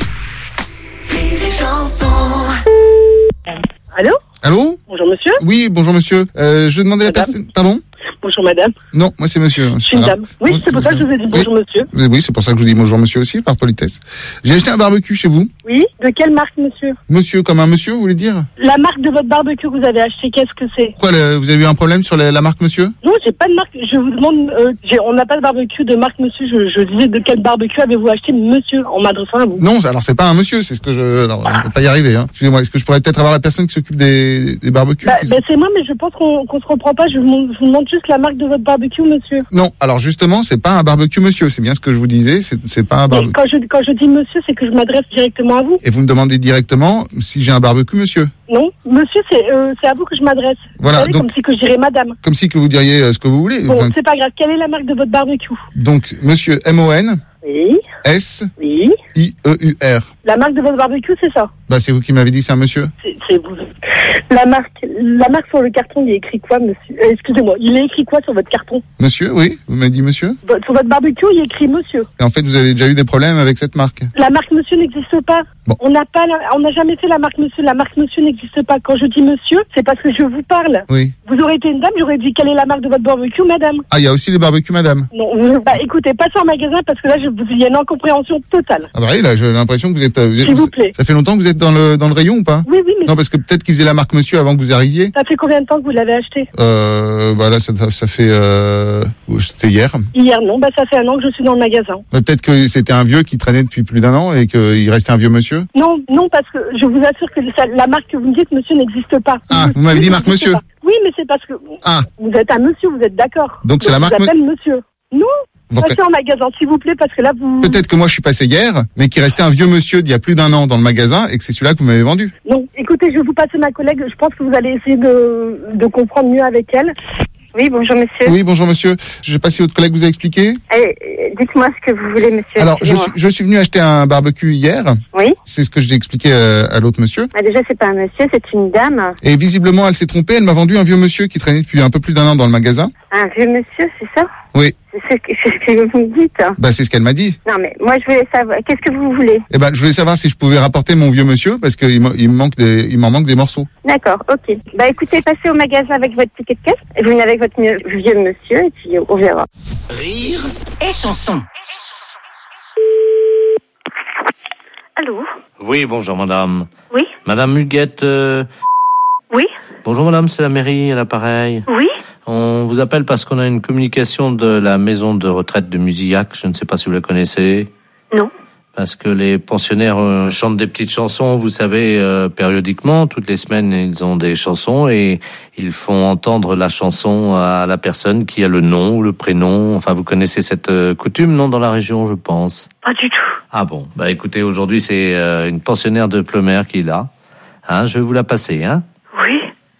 Allô? Allô? Bonjour monsieur. Oui, bonjour monsieur. Euh, je demandais à la personne. Pardon? Bonjour madame. Non, moi c'est monsieur. Je suis une dame. Oui, c'est pour ça que je vous ai dit bonjour monsieur. Oui, oui, c'est pour ça que je vous dis bonjour monsieur aussi, par politesse. J'ai acheté un barbecue chez vous. Oui, de quelle marque monsieur? Monsieur, comme un monsieur, vous voulez dire? La marque de votre barbecue que vous avez acheté, qu'est-ce que c'est? Quoi, le- vous avez eu un problème sur la, la marque monsieur? Non, j'ai pas de marque. Je vous demande, euh, j'ai- on n'a pas de barbecue de marque monsieur. Je, je disais de quel barbecue avez-vous acheté monsieur en m'adressant à vous? Non, alors c'est pas un monsieur, c'est ce que je... Alors, on peut pas y arriver, hein. Excusez-moi, est-ce que je pourrais peut-être avoir la personne qui s'occupe des, des barbecues? Bah, qui- bah, c'est moi, mais je pense qu'on qu'on se reprend pas. Je vous, demande- je vous demande juste la marque de votre barbecue monsieur. Non, alors justement, c'est pas un barbecue monsieur, c'est bien ce que je vous disais, c'est c'est pas un Mais barbecue. quand je, quand je dis monsieur, c'est que je m'adresse directement à vous. Et vous me demandez directement si j'ai un barbecue monsieur. Non, monsieur, c'est euh, c'est à vous que je m'adresse. Voilà, Vous savez, donc- comme si que je dirais madame. Comme si que vous diriez euh, ce que vous voulez. Bon, Enfin, c'est pas grave. Quelle est la marque de votre barbecue? donc, monsieur M O N Oui. S Oui. I E U R. La marque de votre barbecue, c'est ça? Bah, c'est vous qui m'avez dit c'est un monsieur. C'est c'est vous. La marque, la marque sur le carton, il est écrit quoi, monsieur? Euh, Excusez-moi, il est écrit quoi sur votre carton? Monsieur, oui, vous m'avez dit monsieur. Vo- Sur votre barbecue, il est écrit monsieur. Et en fait, vous avez déjà eu des problèmes avec cette marque. La marque monsieur n'existe pas. On n'a pas, la- on n'a jamais fait la marque monsieur. La marque monsieur n'existe pas. Quand je dis monsieur, c'est parce que je vous parle. Oui. Vous aurez été une dame, j'aurais dit quelle est la marque de votre barbecue, madame? Ah, il y a aussi les barbecues madame. Non, vous- bah écoutez, passez en magasin parce que là, je vous il y a une incompréhension totale. Ah bah oui, là, j'ai l'impression que vous êtes... euh, Vous êtes S'il vous plaît. Ça fait longtemps que vous êtes dans le, dans le rayon ou pas? Oui, oui, mais Non, parce que peut-être qu'ils faisaient la marque monsieur avant que vous arriviez. ça fait combien de temps que vous l'avez acheté? Euh, bah là, ça, ça fait... Euh... C'était hier. Hier, non, bah ça fait un an que je suis dans le magasin. Bah, peut-être que c'était un vieux qui traînait depuis plus d'un an et qu'il restait un vieux monsieur. Non, non, parce que je vous assure que ça- la marque que vous me dites, monsieur, n'existe pas. Ah, vous m'avez dit marque n'existe monsieur. pas. Oui, mais c'est parce que Ah. vous êtes un monsieur, vous êtes d'accord. Donc c'est la marque Je vous appelle monsieur. Non, Bon, passez en magasin, s'il vous plaît, parce que là, vous... Peut-être que moi je suis passé hier, mais qu'il restait un vieux monsieur d'il y a plus d'un an dans le magasin et que c'est celui-là que vous m'avez vendu. Non, écoutez, je vais vous passer ma collègue. Je pense que vous allez essayer de, de comprendre mieux avec elle. Oui, bonjour monsieur. Oui, bonjour monsieur. Je sais pas si votre collègue vous a expliqué. Eh, dites-moi ce que vous voulez monsieur. Alors, je Excusez-moi. suis, je suis venu acheter un barbecue hier. Oui. C'est ce que j'ai expliqué à, à l'autre monsieur. Ah, déjà, c'est pas un monsieur, c'est une dame. Et visiblement, elle s'est trompée. Elle m'a vendu un vieux monsieur qui traînait depuis un peu plus d'un an dans le magasin. Un vieux monsieur, c'est ça? Oui. C'est ce que, c'est ce que vous me dites. Hein. Bah, c'est ce qu'elle m'a dit. Non, mais moi, je voulais savoir. Qu'est-ce que vous voulez? Eh ben, je voulais savoir si je pouvais rapporter mon vieux monsieur, parce qu'il me, il me manque des, il m'en manque des morceaux. D'accord, ok. Bah, écoutez, passez au magasin avec votre ticket de caisse. Et vous venez avec votre mieux- vieux monsieur, et puis on verra. Rire et chanson. Allô? Oui, bonjour madame. Oui? Madame Huguette. euh, Oui? Bonjour madame, c'est la mairie à l'appareil. Oui? On vous appelle parce qu'on a une communication de la maison de retraite de Musillac. Je ne sais pas si vous la connaissez. Non. Parce que les pensionnaires euh, chantent des petites chansons, vous savez, euh, périodiquement. Toutes les semaines, ils ont des chansons et ils font entendre la chanson à la personne qui a le nom ou le prénom. Enfin, vous connaissez cette euh, coutume, non, dans la région, je pense? Pas du tout. Ah bon, bah écoutez, aujourd'hui, c'est euh, une pensionnaire de Plemer qui est là. Hein, je vais vous la passer, hein? Oui?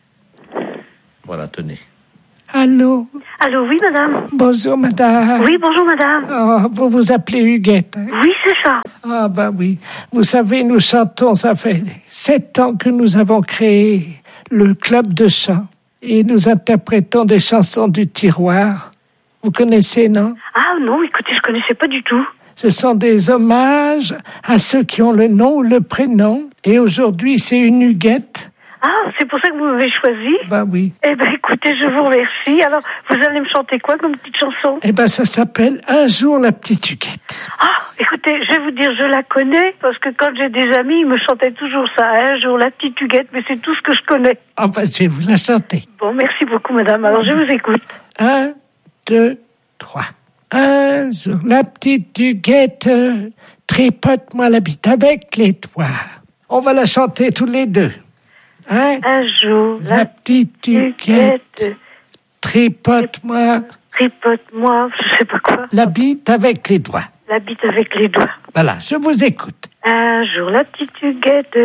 Voilà, tenez. Allô? Allô, oui, madame? Bonjour, madame. Oui, bonjour, madame. Oh, vous vous appelez Huguette, hein? Oui, c'est ça. Ah, bah oui. Vous savez, nous chantons, ça fait sept ans que nous avons créé le club de chant. Et nous interprétons des chansons du tiroir. Vous connaissez, non? Ah non, écoutez, je connaissais pas du tout. Ce sont des hommages à ceux qui ont le nom ou le prénom. Et aujourd'hui, c'est une Huguette. Ah, c'est pour ça que vous m'avez choisi? Bah oui. Eh ben, écoutez, je vous remercie. Alors, vous allez me chanter quoi comme petite chanson? Eh ben, ça s'appelle Un jour la petite Huguette. Ah, écoutez, je vais vous dire, je la connais, parce que quand j'ai des amis, ils me chantaient toujours ça. Un jour la petite Huguette, mais c'est tout ce que je connais. Ah ben, je vais vous la chanter. Bon, merci beaucoup, madame. Alors, je vous écoute. Un, deux, trois. Un jour la petite Huguette, tripote-moi la bite avec les doigts. On va la chanter tous les deux. Hein? Un jour, la, la petite Huguette, tripote-moi, tripote-moi, je sais pas quoi. La bite avec les doigts. La bite avec les doigts. Voilà, je vous écoute. Un jour, la petite Huguette,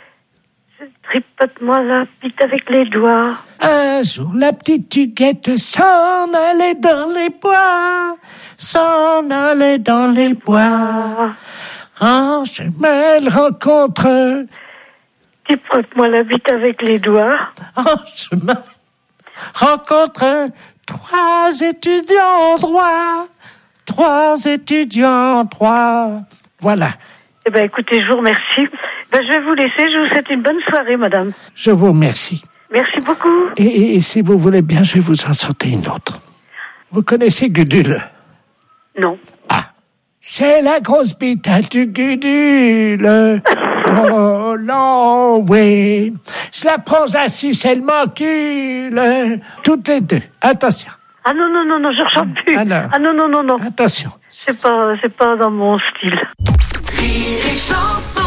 tripote-moi la bite avec les doigts. Un jour, la petite Huguette s'en allait dans les bois, s'en allait dans les bois. En chemin, elle rencontre... Tripote-moi la bite avec les doigts. En chemin, rencontre trois étudiants en droit. Trois étudiants en droit. Voilà. Eh ben, écoutez, je vous remercie. Ben, je vais vous laisser. Je vous souhaite une bonne soirée, madame. Je vous remercie. Merci beaucoup. Et, et, et si vous voulez bien, je vais vous en chanter une autre. Vous connaissez Gudule? Non. Ah. C'est la grosse bite du Gudule. Oh non, oui. Je la prends assise, elle m'encule. Toutes les deux. Attention. Ah non, non, non, non, je ne chante plus. Alors, ah non, non, non, non. Attention. C'est pas, c'est pas dans mon style. Rire et chanson.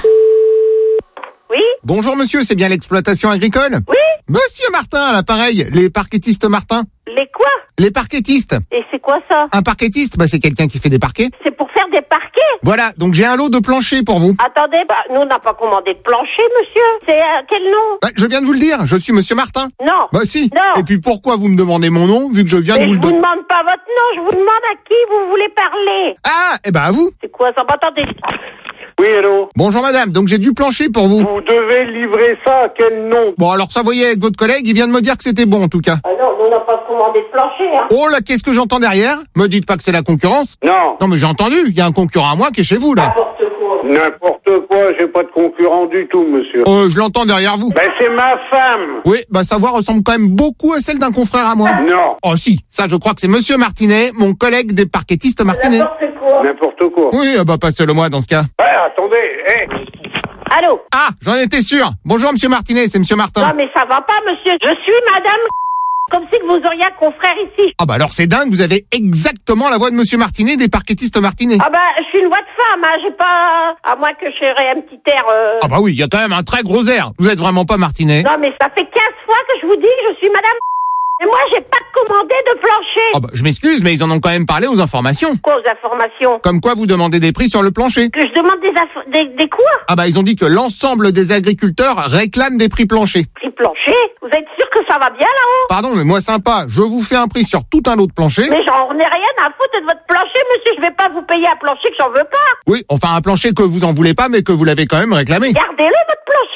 Oui? Bonjour monsieur, c'est bien l'exploitation agricole? Oui? Monsieur Martin, à l'appareil, les parquettistes Martin. Les quoi? Les parquettistes. Et c'est quoi ça? Un parquettiste, bah c'est quelqu'un qui fait des parquets. C'est pour faire des parquets? Voilà, donc j'ai un lot de planchers pour vous. Attendez, bah, nous on n'a pas commandé de plancher, monsieur. C'est euh, quel nom? Bah, je viens de vous le dire, je suis monsieur Martin. Non. Bah si. Non. Et puis pourquoi vous me demandez mon nom, vu que je viens Mais de vous je le vous donner? demande pas votre nom, je vous demande à qui vous voulez parler. Ah, eh ben à vous. C'est quoi ça? Bah, attendez. Oui, hello. Bonjour madame, donc j'ai du plancher pour vous. Vous devez livrer ça à quel nom? Bon alors ça voyez avec votre collègue, il vient de me dire que c'était bon en tout cas. Ah non, nous on n'a pas commandé de plancher, hein. Oh là, qu'est-ce que j'entends derrière? Me dites pas que c'est la concurrence. Non. Non mais j'ai entendu, il y a un concurrent à moi qui est chez vous là. N'importe quoi. N'importe quoi, j'ai pas de concurrent du tout, monsieur. Euh, je l'entends derrière vous. Ben c'est ma femme. Oui, bah sa voix ressemble quand même beaucoup à celle d'un confrère à moi. Non. Oh si, ça je crois que c'est monsieur Martinet, mon collègue des parquettistes Martinet. N'importe quoi. N'importe quoi. Oui, ah bah passez-le moi dans ce cas. Ouais, attendez, hé. Allô? Ah, j'en étais sûr. Bonjour monsieur Martinet, c'est monsieur Martin. Non, mais ça va pas, monsieur. Je suis madame comme si vous auriez un confrère ici. Ah bah alors c'est dingue, vous avez exactement la voix de monsieur Martinet des parquettistes Martinet. Ah bah, je suis une voix de femme, hein. J'ai pas... À moins que j'aurais un petit air... Euh... Ah bah oui, il y a quand même un très gros air. Vous êtes vraiment pas Martinet. Non, mais ça fait quinze fois que je vous dis que je suis madame... Et moi, j'ai pas commandé de plancher. Ah bah je m'excuse, mais ils en ont quand même parlé aux informations. Quoi aux informations? Comme quoi vous demandez des prix sur le plancher. Que je demande des, aff... des, des quoi? Ah bah ils ont dit que l'ensemble des agriculteurs réclament des prix planchers. Prix plancher? Vous êtes sûr que ça va bien là-haut? Pardon, mais moi sympa, je vous fais un prix sur tout un lot de plancher. Mais j'en ai rien à foutre de votre plancher, monsieur. Je vais pas vous payer un plancher que j'en veux pas. Oui, enfin un plancher que vous en voulez pas, mais que vous l'avez quand même réclamé. Gardez-le, votre plancher.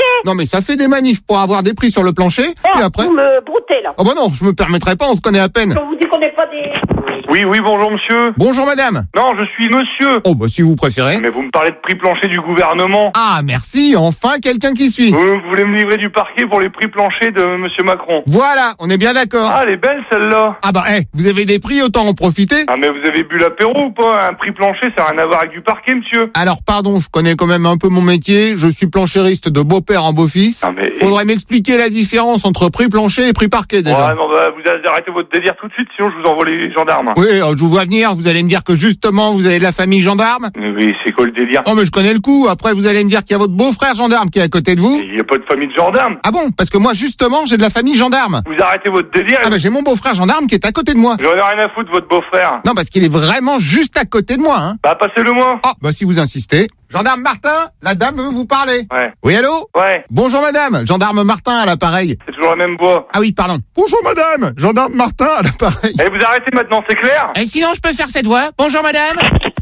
Non, mais ça fait des manifs pour avoir des prix sur le plancher, Oh, et après... vous me broutez, là. Oh bah non, je me permettrai pas, on se connaît à peine. On vous dit qu'on n'est pas des... Oui, oui, bonjour monsieur. Bonjour madame. Non, je suis monsieur. Oh bah si vous préférez. Mais vous me parlez de prix plancher du gouvernement. Ah merci, enfin quelqu'un qui suit. Vous, vous voulez me livrer du parquet pour les prix planchers de monsieur Macron. Voilà, on est bien d'accord. Ah, elle est belle celle-là. Ah bah, eh, vous avez des prix, autant en profiter. Ah mais vous avez bu l'apéro ou pas? Un prix plancher, ça n'a rien à voir avec du parquet, monsieur. Alors pardon, je connais quand même un peu mon métier, je suis planchériste de beau-père en beau-fils. Ah mais... Faudrait m'expliquer la différence entre prix plancher et prix parquet déjà. Ouais, non, bah, vous arrêtez votre délire tout de suite, sinon je vous envoie les gendarmes. Oui, je vous vois venir, vous allez me dire que justement vous avez de la famille gendarme. Mais oui, c'est quoi le délire? Non mais je connais le coup, après vous allez me dire qu'il y a votre beau-frère gendarme qui est à côté de vous. Il n'y a pas de famille de gendarme. Ah bon? Parce que moi justement j'ai de la famille gendarme. Vous arrêtez votre délire. Ah bah j'ai mon beau-frère gendarme qui est à côté de moi. J'en ai rien à foutre de votre beau-frère. Non parce qu'il est vraiment juste à côté de moi, hein. Bah passez-le moi. Ah bah si vous insistez. Gendarme Martin, la dame veut vous parler. Ouais. Oui, allô? Ouais. Bonjour madame, gendarme Martin à l'appareil. C'est toujours la même voix. Ah oui, pardon. Bonjour madame, gendarme Martin à l'appareil. Eh, vous arrêtez maintenant, c'est clair? Et sinon je peux faire cette voix. Bonjour madame.